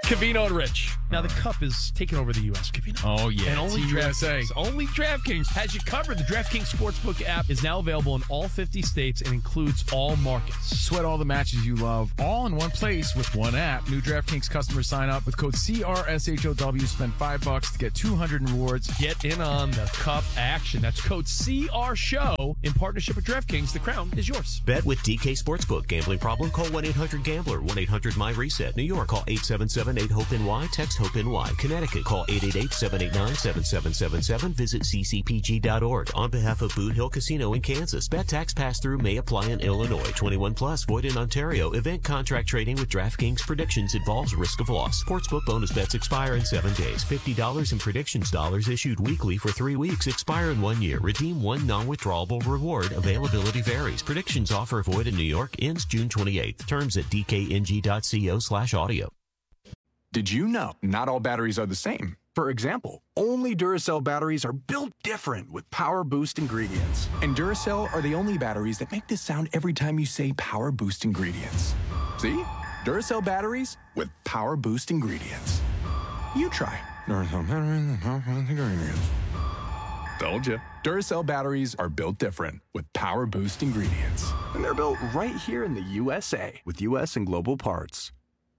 Covino and Rich. Now, the Cup is taking over the U S. Covino. Oh, yeah. And only Team U S A. DraftKings. Only DraftKings has you covered. The DraftKings Sportsbook app is now available in all fifty states and includes all markets. Sweat all the matches you love, all in one place with one app. New DraftKings customers sign up with code C R S H O W. Spend five bucks to get two hundred in rewards. Get in on the Cup action. That's code C R SHOW in partnership with DraftKings. The crown is yours. Bet with D K Sportsbook. Gambling problem? Call one eight hundred gambler. one eight hundred my reset. New York, call eight seven seven eight hope N Y. Text HOPE-NY. Connecticut, call eight eight eight seven eight nine seven seven seven seven. Visit c c p g dot org. On behalf of Boot Hill Casino in Kansas, bet tax pass-through may apply in Illinois. twenty-one plus, void in Ontario. Event contract trading with DraftKings predictions involves risk of loss. Sportsbook bonus bets expire in seven days. fifty dollars in predictions dollars issued weekly for three weeks. Expire in one year. Redeem one non-withdrawable reward. Availability varies. Predictions offer void in New York. Ends June twenty-eighth. Terms at d k n g dot co slash audio. Did you know not all batteries are the same? For example, only Duracell batteries are built different with Power Boost ingredients. And Duracell are the only batteries that make this sound every time you say Power Boost ingredients. See? Duracell batteries with Power Boost ingredients. You try. Duracell batteries with Power Boost ingredients. Told you. Duracell batteries are built different with Power Boost ingredients. And they're built right here in the U S A with U S and global parts.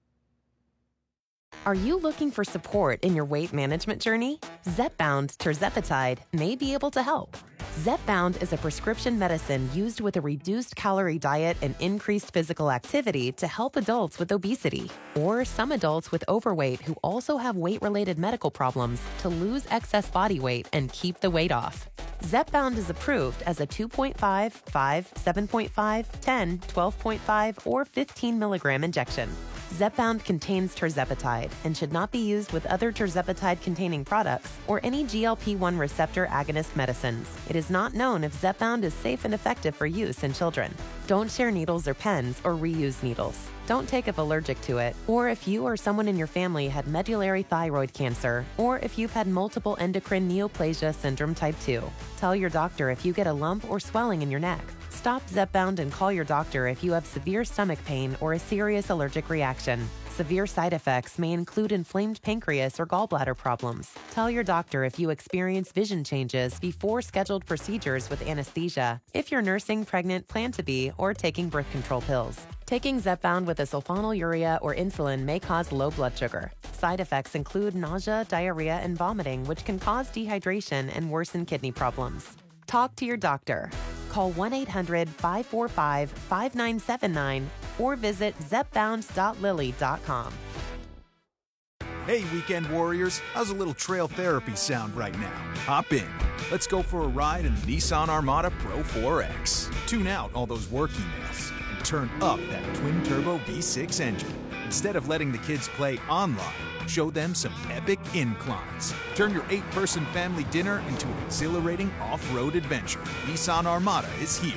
Are you looking for support in your weight management journey? Zepbound tirzepatide may be able to help. Zepbound is a prescription medicine used with a reduced calorie diet and increased physical activity to help adults with obesity or some adults with overweight who also have weight-related medical problems to lose excess body weight and keep the weight off. Zepbound is approved as a two point five, five, seven point five, ten, twelve point five, or fifteen milligram injection. Zepbound contains tirzepatide and should not be used with other tirzepatide-containing products or any G L P one receptor agonist medicines. It is not known if Zepbound is safe and effective for use in children. Don't share needles or pens or reuse needles. Don't take if allergic to it, or if you or someone in your family had medullary thyroid cancer, or if you've had multiple endocrine neoplasia syndrome type two. Tell your doctor if you get a lump or swelling in your neck. Stop Zepbound and call your doctor if you have severe stomach pain or a serious allergic reaction. Severe side effects may include inflamed pancreas or gallbladder problems. Tell your doctor if you experience vision changes before scheduled procedures with anesthesia, if you're nursing, pregnant, plan to be, or taking birth control pills. Taking Zepbound with a sulfonylurea or insulin may cause low blood sugar. Side effects include nausea, diarrhea, and vomiting, which can cause dehydration and worsen kidney problems. Talk to your doctor. Call one eight hundred, five four five, five nine seven nine or visit zepbound dot lilly dot com. Hey, weekend warriors, how's a little trail therapy sound right now? Hop in. Let's go for a ride in the Nissan Armada Pro four X. Tune out all those work emails and turn up that twin-turbo V six engine. Instead of letting the kids play online, show them some epic inclines. Turn your eight-person family dinner into an exhilarating off-road adventure. Nissan Armada is here.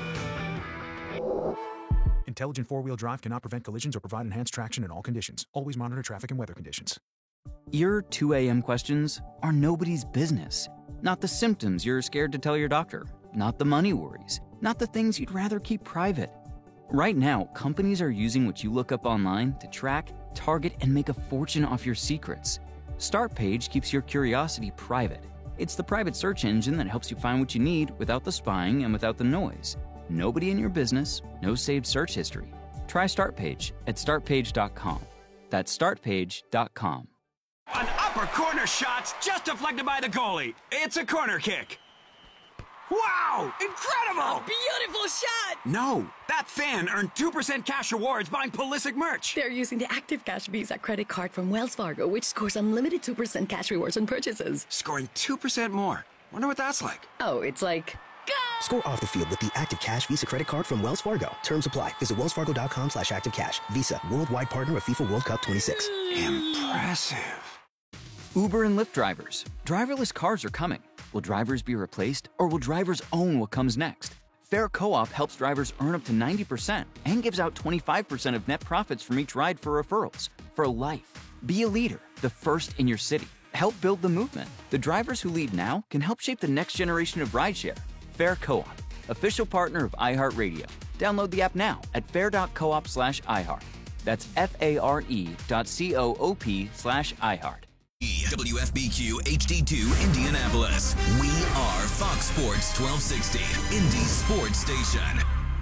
Intelligent four-wheel drive cannot prevent collisions or provide enhanced traction in all conditions. Always monitor traffic and weather conditions. Your two a.m. questions are nobody's business. Not the symptoms you're scared to tell your doctor. Not the money worries. Not the things you'd rather keep private. Right now, companies are using what you look up online to track, target, and make a fortune off your secrets. StartPage keeps your curiosity private. It's the private search engine that helps you find what you need without the spying and without the noise. Nobody in your business, no saved search history. Try StartPage at start page dot com. That's start page dot com. An upper corner shot just deflected by the goalie. It's a corner kick. Wow! Incredible! A beautiful shot! No, that fan earned two percent cash rewards buying Pulisic merch. They're using the Active Cash Visa credit card from Wells Fargo, which scores unlimited two percent cash rewards on purchases. Scoring two percent more. Wonder what that's like. Oh, it's like... Score off the field with the Active Cash Visa credit card from Wells Fargo. Terms apply. Visit wellsfargo.com slash activecash. Visa, worldwide partner of FIFA World Cup twenty-six. Impressive. Uber and Lyft drivers. Driverless cars are coming. Will drivers be replaced, or will drivers own what comes next? Fair Co-op helps drivers earn up to ninety percent and gives out twenty-five percent of net profits from each ride for referrals. For life. Be a leader, the first in your city. Help build the movement. The drivers who lead now can help shape the next generation of rideshare. Fair Co-op, official partner of iHeartRadio. Download the app now at fair dot coop slash iHeart. That's F-A-R-E dot C-O-O-P slash iHeart. W F B Q H D two Indianapolis. We are Fox Sports twelve sixty, Indy's sports station.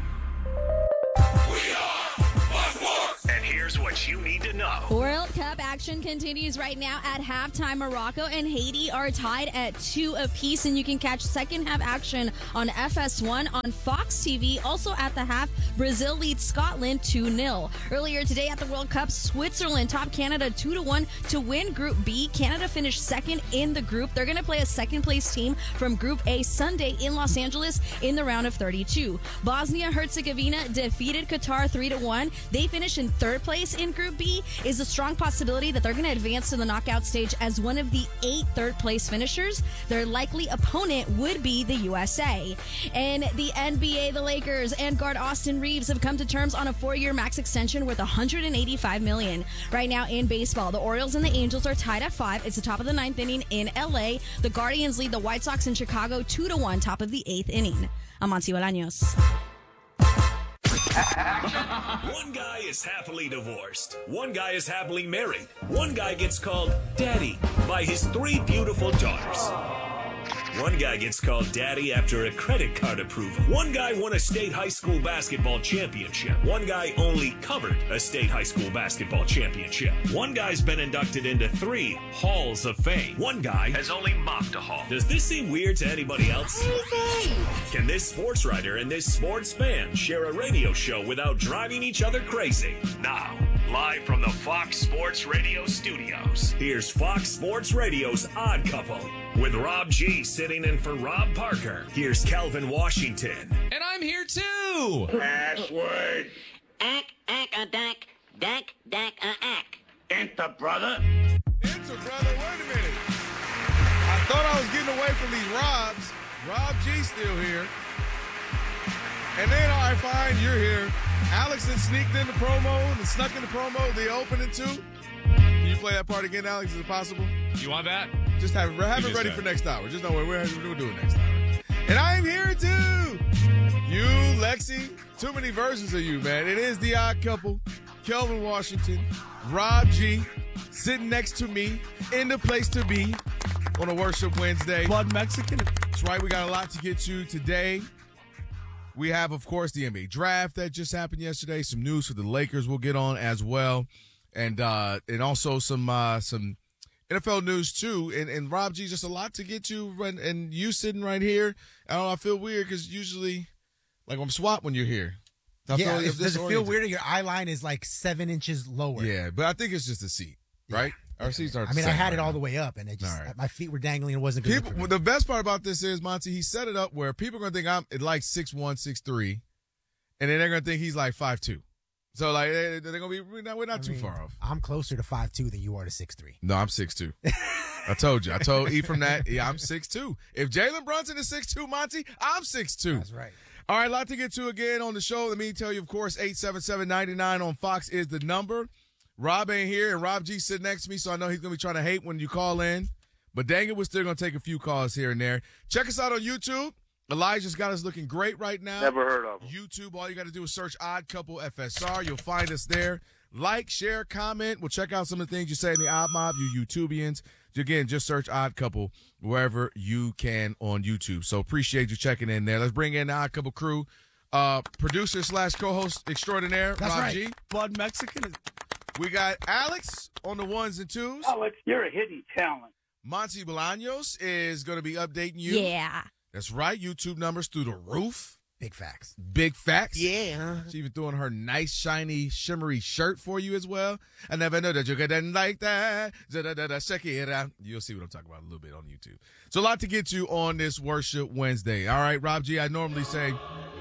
We are Fox Sports. And here's what you need to know. World Cup action continues right now at halftime. Morocco and Haiti are tied at two apiece, and you can catch second half action on F S one on Fox T V. Also at the half, Brazil leads Scotland two nil. Earlier today at the World Cup, Switzerland topped Canada two to one to win Group B. Canada finished second in the group. They're going to play a second place team from Group A Sunday in Los Angeles in the round of thirty-two. Bosnia-Herzegovina defeated Qatar three to one. They finished in third place in Group B. Is a strong possibility that they're going to advance to the knockout stage as one of the eight third place finishers. Their likely opponent would be the U S A. In the N B A, the Lakers and guard Austin Reeves have come to terms on a four-year max extension worth one hundred eighty-five million dollars. Right now in baseball, the Orioles and the Angels are tied at five. It's the top of the ninth inning in L A. The Guardians lead the White Sox in Chicago two to one, top of the eighth inning. I'm Monty Bolaños. One guy is happily divorced. One guy is happily married. One guy gets called daddy by his three beautiful daughters. One guy gets called daddy after a credit card approval. One guy won a state high school basketball championship. One guy only covered a state high school basketball championship. One guy's been inducted into three halls of fame. One guy has only mocked a hall. Does this seem weird to anybody else? Can this sports writer and this sports fan share a radio show without driving each other crazy? Now, live from the Fox Sports Radio studios, here's Fox Sports Radio's Odd Couple. With Rob G sitting in for Rob Parker, here's Calvin Washington. And I'm here too. Password. Ack, ack, a dack, dack, dack, a ack. Enter, brother. Enter, brother. Wait a minute. I thought I was getting away from these Robs. Rob G still here. And then, all right, fine, you're here. Alex had sneaked in the promo, and snuck in the promo, the opening too. Can you play that part again, Alex? Is it possible? You want that? Just have it, have it ready for next hour. Just know we're, we're, we're doing next hour. And I am here too. You, Lexi, too many versions of you, man. It is the Odd Couple. Kelvin Washington, Rob G, sitting next to me in the place to be on a Worship Wednesday. Blood Mexican. That's right. We got a lot to get to today. We have, of course, the N B A draft that just happened yesterday. Some news for the Lakers we'll get on as well. And uh, and also some uh, some N F L news, too. And, and Rob G, just a lot to get to. And, and you sitting right here, I don't know, I feel weird because usually, like, I'm swapped when you're here. I yeah, feel, if, does it feel weird? Your eye line is like seven inches lower. Yeah, but I think it's just a seat, right? Yeah. Our seats are I mean, I had right it all now. the way up, and it just right. my feet were dangling and it wasn't good. People, the best part about this is, Monty, he set it up where people are going to think I'm like six one, six three, and then they're going to think he's like five two. So, like, they, they're going to be, we're not, we're not I too mean, far off. I'm closer to five two than you are to six three. No, I'm six two. I told you. I told E from that. Yeah, I'm six two. If Jalen Brunson is six two, Monty, I'm six two. That's right. All right, a lot to get to again on the show. Let me tell you, of course, eight seven seven, nine nine on Fox is the number. Rob ain't here, and Rob G sitting next to me, so I know he's going to be trying to hate when you call in. But dang it, we're still going to take a few calls here and there. Check us out on YouTube. Elijah's got us looking great right now. Never heard of him. YouTube, all you got to do is search Odd Couple F S R. You'll find us there. Like, share, comment. We'll check out some of the things you say in the Odd Mob, you YouTubians. Again, just search Odd Couple wherever you can on YouTube. So appreciate you checking in there. Let's bring in the Odd Couple crew. Uh, producer slash co-host extraordinaire, That's Rob right. G. Blood Mexican. We got Alex on the ones and twos. Alex, you're a hidden talent. Monty Bolaños is going to be updating you. Yeah. That's right. YouTube numbers through the roof. Big facts. Big facts. Yeah. She's even throwing her nice, shiny, shimmery shirt for you as well. I never know that you didn't like that. Da-da-da-da, check it out. You'll see what I'm talking about a little bit on YouTube. So a lot to get to on this Worship Wednesday. All right, Rob G, I normally say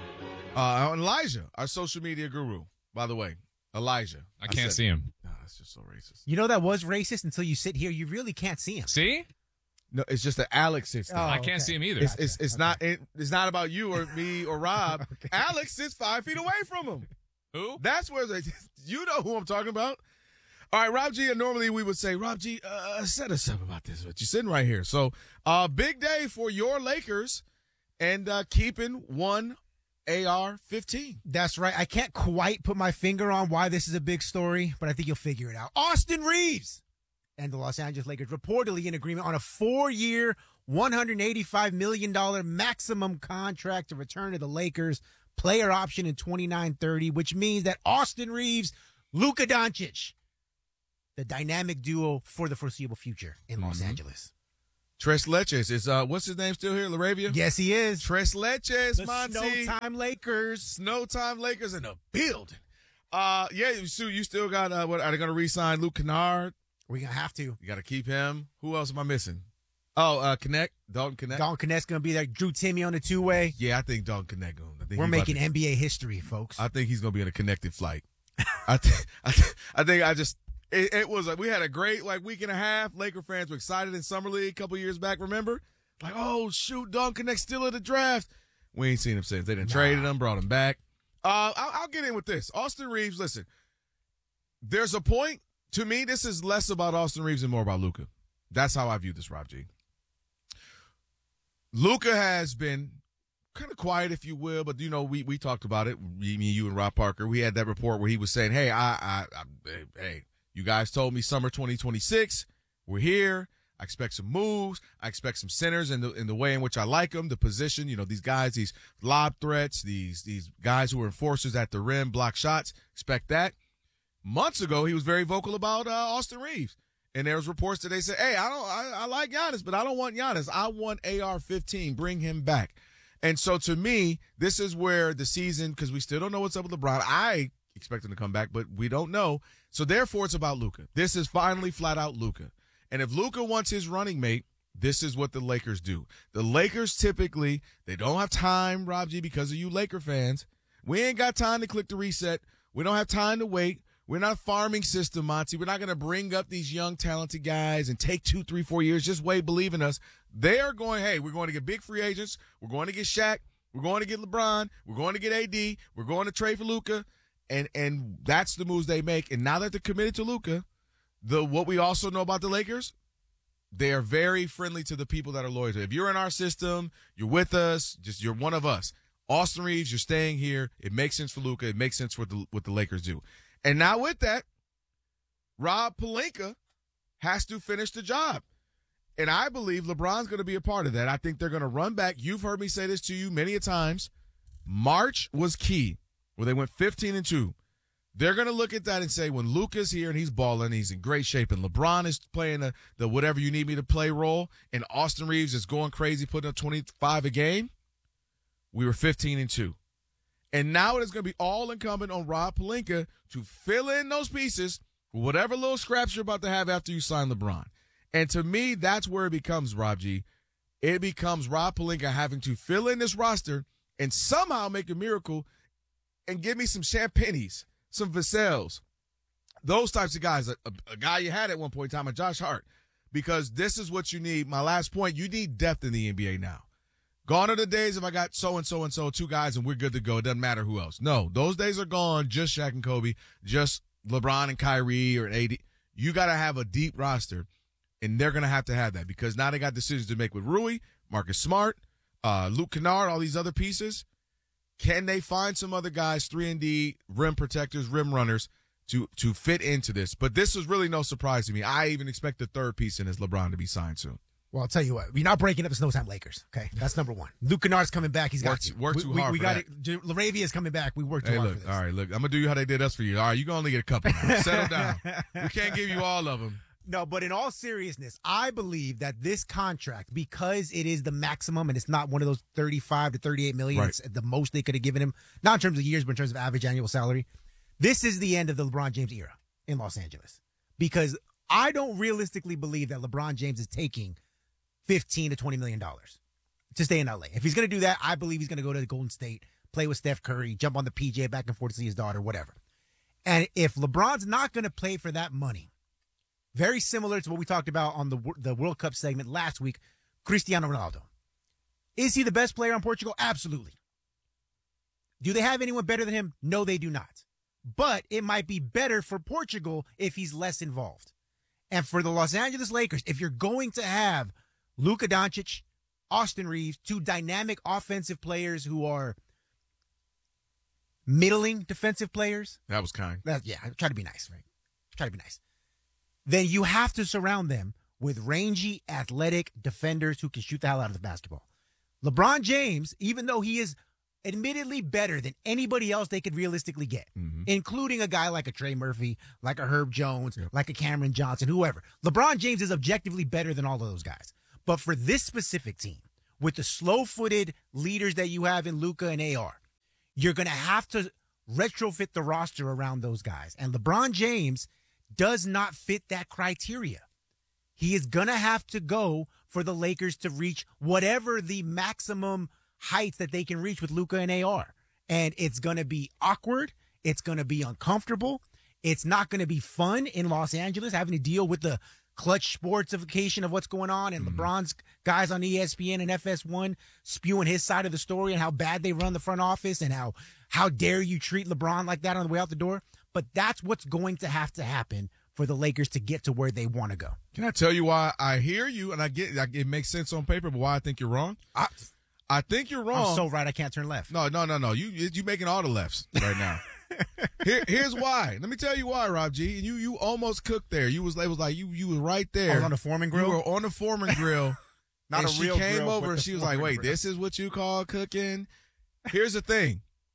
uh, Elijah, our social media guru, by the way. Elijah. I can't said, see him. No, that's just so racist. You know that was racist until you sit here. You really can't see him. See? No, it's just that Alex sits there. Oh, I can't okay. see him either. It's it's, it's okay. not it, it's not about you or me or Rob. Okay. Alex sits five feet away from him. Who? That's where they, you know who I'm talking about. All right, Rob G. And normally we would say, Rob G, uh, set us up about this, but you're sitting right here. So, uh, big day for your Lakers and uh, keeping one A R fifteen. That's right. I can't quite put my finger on why this is a big story, but I think you'll figure it out. Austin Reeves and the Los Angeles Lakers reportedly in agreement on a four-year, one hundred eighty-five million dollars maximum contract to return to the Lakers. Player option in twenty-nine thirty, which means that Austin Reeves, Luka Doncic, the dynamic duo for the foreseeable future in Los Mhm. Angeles. Tres Leches is, uh, what's his name still here, Laravia? Yes, he is. Tres Leches, The Monty. Snowtime Lakers. Snowtime Lakers in the building. Uh, yeah, Sue, you still got, uh, what, are they going to re-sign Luke Kennard? We're going to have to. You got to keep him. Who else am I missing? Oh, uh, Connect, Dalton Connect. Dalton Connect's going to be there. Drew Timmy on the two-way. Yeah, I think Dalton Connect. Going. I think We're he about making to- N B A history, folks. I think he's going to be in a connected flight. I, th- I, th- I think I just, it, it was, a, we had a great, like, week and a half. Laker fans were excited in Summer League a couple years back, remember? Like, oh, shoot, Dalton Connect's still in the draft. We ain't seen him since. They done Nah. traded him, brought him back. Uh, I'll, I'll get in with this. Austin Reeves, listen, there's a point. To me, this is less about Austin Reeves and more about Luka. That's how I view this, Rob G. Luka has been kind of quiet, if you will, but, you know, we, we talked about it, me, me, you, and Rob Parker. We had that report where he was saying, hey, I, I, I hey, you guys told me summer twenty twenty-six. We're here. I expect some moves. I expect some centers in the in the way in which I like them, the position. You know, these guys, these lob threats, these these guys who are enforcers at the rim, block shots. Expect that. Months ago, he was very vocal about uh, Austin Reeves, and there was reports that they said, "Hey, I don't, I, I like Giannis, but I don't want Giannis. I want A R fifteen. Bring him back." And so, to me, this is where the season, because we still don't know what's up with LeBron. I expect him to come back, but we don't know. So therefore, it's about Luka. This is finally flat out Luka. And if Luka wants his running mate, this is what the Lakers do. The Lakers typically, they don't have time, Rob G, because of you Laker fans. We ain't got time to click the reset. We don't have time to wait. We're not a farming system, Monty. We're not going to bring up these young, talented guys and take two, three, four years. Just wait, believe in us. They are going, hey, we're going to get big free agents. We're going to get Shaq. We're going to get LeBron. We're going to get A D. We're going to trade for Luka. And and that's the moves they make. And now that they're committed to Luka, the what we also know about the Lakers, they are very friendly to the people that are loyal to it. If you're in our system, you're with us, just you're one of us. Austin Reeves, you're staying here. It makes sense for Luka. It makes sense for the, what the Lakers do. And now with that, Rob Pelinka has to finish the job. And I believe LeBron's going to be a part of that. I think they're going to run back. You've heard me say this to you many a times. March was key, where they went fifteen and two. They're going to look at that and say, when Luka's here and he's balling, he's in great shape, and LeBron is playing the, the whatever you need me to play role, and Austin Reeves is going crazy, putting up twenty-five a game, we were fifteen and two. And now it is going to be all incumbent on Rob Pelinka to fill in those pieces with whatever little scraps you're about to have after you sign LeBron. And to me, that's where it becomes, Rob G. It becomes Rob Pelinka having to fill in this roster and somehow make a miracle and give me some Champagnes, some Vassell's, those types of guys. A, a, a guy you had at one point in time, a Josh Hart, because this is what you need. My last point, you need depth in the N B A now. Gone are the days if I got so-and-so and so, two guys, and we're good to go. It doesn't matter who else. No, those days are gone. Just Shaq and Kobe, just LeBron and Kyrie or A D. You got to have a deep roster, and they're going to have to have that because now they got decisions to make with Rui, Marcus Smart, uh, Luke Kennard, all these other pieces. Can they find some other guys, three and D, rim protectors, rim runners, to to fit into this? But this is really no surprise to me. I even expect the third piece in is LeBron to be signed soon. Well, I'll tell you what. We're not breaking up the Snowtime Lakers. Okay, that's number one. Luke Kennard's coming back. He's got Work- to. work we, too we, hard we for got that. it. Laravia's coming back. We worked too Hey, hard look, for this. all right, look, I'm going to do you how they did us for you. All right, you can only get a couple now. Settle down. We can't give you all of them. No, but in all seriousness, I believe that this contract, because it is the maximum and it's not one of those thirty-five to thirty-eight million, Right. it's the most they could have given him, not in terms of years, but in terms of average annual salary. This is the end of the LeBron James era in Los Angeles, because I don't realistically believe that LeBron James is taking fifteen to twenty million dollars to stay in L A. If he's going to do that, I believe he's going to go to Golden State, play with Steph Curry, jump on the P J back and forth to see his daughter, whatever. And if LeBron's not going to play for that money, very similar to what we talked about on the the World Cup segment last week, Cristiano Ronaldo. Is he the best player on Portugal? Absolutely. Do they have anyone better than him? No, they do not. But it might be better for Portugal if he's less involved. And for the Los Angeles Lakers, if you're going to have Luka Doncic, Austin Reeves, two dynamic offensive players who are middling defensive players. That was kind. That, yeah, I try to be nice, right? Try to be nice. Then you have to surround them with rangy, athletic defenders who can shoot the hell out of the basketball. LeBron James, even though he is admittedly better than anybody else they could realistically get, mm-hmm. including a guy like a Trey Murphy, like a Herb Jones, yep. like a Cameron Johnson, whoever. LeBron James is objectively better than all of those guys. But for this specific team, with the slow-footed leaders that you have in Luka and A R, you're going to have to retrofit the roster around those guys. And LeBron James does not fit that criteria. He is going to have to go for the Lakers to reach whatever the maximum heights that they can reach with Luka and A R. And it's going to be awkward. It's going to be uncomfortable. It's not going to be fun in Los Angeles having to deal with the clutch sportsification of what's going on and mm-hmm. LeBron's guys on E S P N and F S one spewing his side of the story and how bad they run the front office and how how dare you treat LeBron like that on the way out the door. But that's what's going to have to happen for the Lakers to get to where they want to go. Can I tell you why I hear you and I get it makes sense on paper, but why I think you're wrong? I, I think you're wrong. I'm so right I can't turn left. No, no, no, no. You you making all the lefts right now. Here, here's why. Let me tell you why, Rob G. You you almost cooked there. You was it was like you you was right there. I was on the Foreman grill. You were on the Foreman grill. Not and a she real came grill, over and she was like, "Wait, grill. This is what you call cooking?" Here's the thing.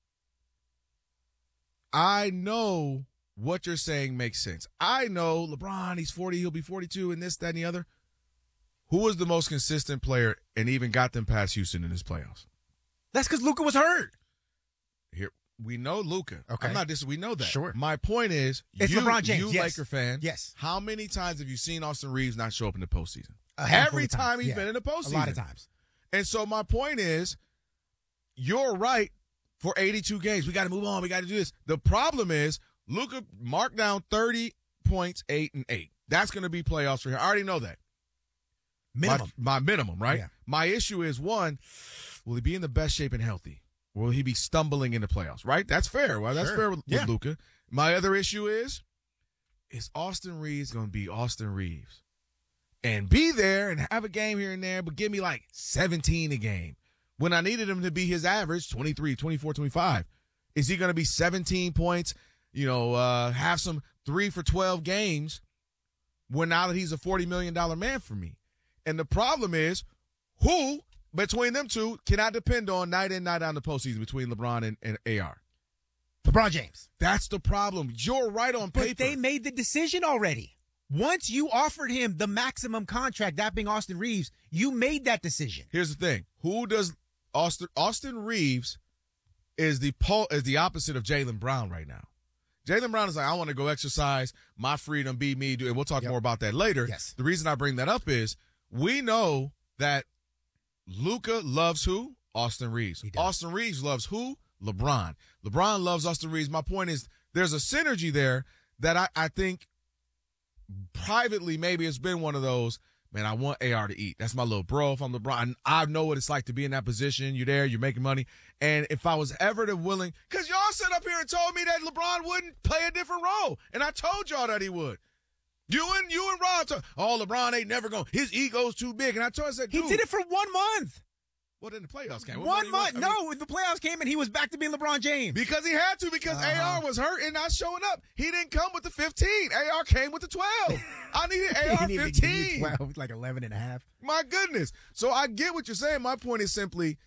I know what you're saying makes sense. I know LeBron, he's forty, he'll be forty-two, and this, that, and the other. Who was the most consistent player and even got them past Houston in this playoffs? That's because Luka was hurt. Here we know Luka. Okay, I'm not dis. We know that. Sure. My point is, it's you, LeBron James. You yes. Laker fan. Yes. How many times have you seen Austin Reeves not show up in the postseason? Every time he's yeah. been in the postseason. A lot of times. And so my point is, you're right for eighty-two games. We got to move on. We got to do this. The problem is, Luka marked down thirty points, eight and eight. That's going to be playoffs for him. I already know that. Minimum. My, my minimum, right? Yeah. My issue is, one, will he be in the best shape and healthy? Will he be stumbling in the playoffs, right? That's fair. Well, that's sure. fair with, yeah. with Luka. My other issue is, is Austin Reeves going to be Austin Reeves? And be there and have a game here and there, but give me like seventeen a game. When I needed him to be his average, twenty-three, twenty-four, twenty-five. Is he going to be seventeen points, you know, uh, have some three for twelve games when now that he's a forty million dollars man for me? And the problem is, who between them two can I depend on night in, night out in the postseason between LeBron and, and A R? LeBron James. That's the problem. You're right on paper. But they made the decision already. Once you offered him the maximum contract, that being Austin Reeves, you made that decision. Here's the thing. Who does Austin Austin Reeves is the po- is the opposite of Jaylen Brown right now. Jaylen Brown is like, I want to go exercise, my freedom, be me, do, and we'll talk yep. more about that later. Yes. The reason I bring that up is we know that Luka loves who? Austin Reeves. Austin Reeves loves who? LeBron. LeBron loves Austin Reeves. My point is there's a synergy there that I, I think privately maybe it's been one of those, man, I want A R to eat. That's my little bro. If I'm LeBron, I know what it's like to be in that position. You're there, you're making money. And if I was ever to willing, because y'all sat up here and told me that LeBron wouldn't play a different role. And I told y'all that he would. You and you and Rob told, oh, LeBron ain't never going, his ego's too big. And I told him, I said, he did it for one month. Well, then the playoffs came. One month. Was, no, mean, the playoffs came and he was back to being LeBron James. Because he had to, because uh-huh. A R was hurt and not showing up. He didn't come with the fifteen. A R came with the twelve. I needed A R fifteen. twelve, like eleven and a half. My goodness. So I get what you're saying. My point is simply,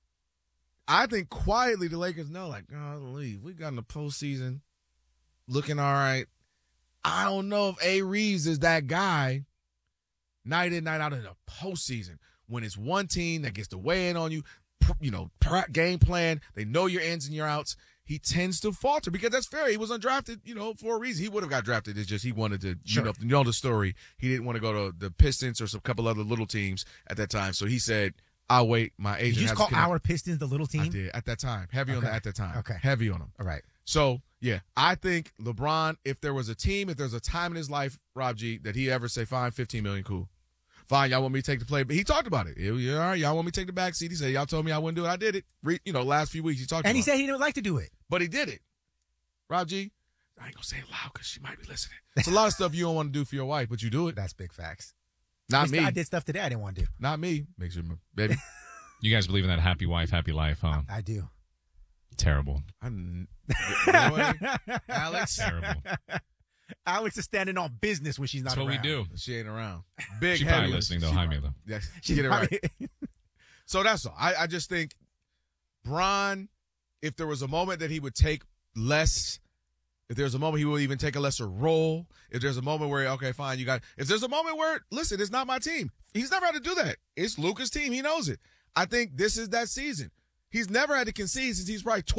I think quietly the Lakers know, like, golly, we got in the postseason looking all right. I don't know if A. Reeves is that guy night in, night out in the postseason. When it's one team that gets to weigh in on you, you know, game plan, they know your ins and your outs, he tends to falter because that's fair. He was undrafted, you know, for a reason. He would have got drafted. It's just he wanted to, sure. you know, you know the story. He didn't want to go to the Pistons or some couple other little teams at that time. So he said, I'll wait. My agent Did you has just to call our Pistons the little team? I did at that time. Heavy okay. on that at that time. Okay. Heavy on them. All right. So, yeah, I think LeBron, if there was a team, if there's a time in his life, Rob G, that he ever say, fine, fifteen million, cool. Fine, y'all want me to take the play. But he talked about it. Yeah, all right, y'all want me to take the back seat. He said, y'all told me I wouldn't do it. I did it. Re, you know, last few weeks he talked and about it. And he said he didn't like to do it. But he did it. Rob G, I ain't going to say it loud because she might be listening. It's a lot of stuff you don't want to do for your wife, but you do it. That's big facts. Not me. I did stuff today I didn't want to do. Not me. Make sure, baby. You guys believe in that happy wife, happy life, huh? I do. Terrible. I'm, boy, Alex. Terrible. Alex is standing on business when she's not That's what around. we do. She ain't around. Big She's heavy. probably listening, though. She Hi, right. Mila. Yeah, She's get it right. probably- So that's all. I, I just think Bron, if there was a moment that he would take less, if there's a moment he will even take a lesser role, if there's a moment where, okay, fine, you got, if there's a moment where, listen, it's not my team. He's never had to do that. It's Luka's team. He knows it. I think this is that season. He's never had to concede since he's probably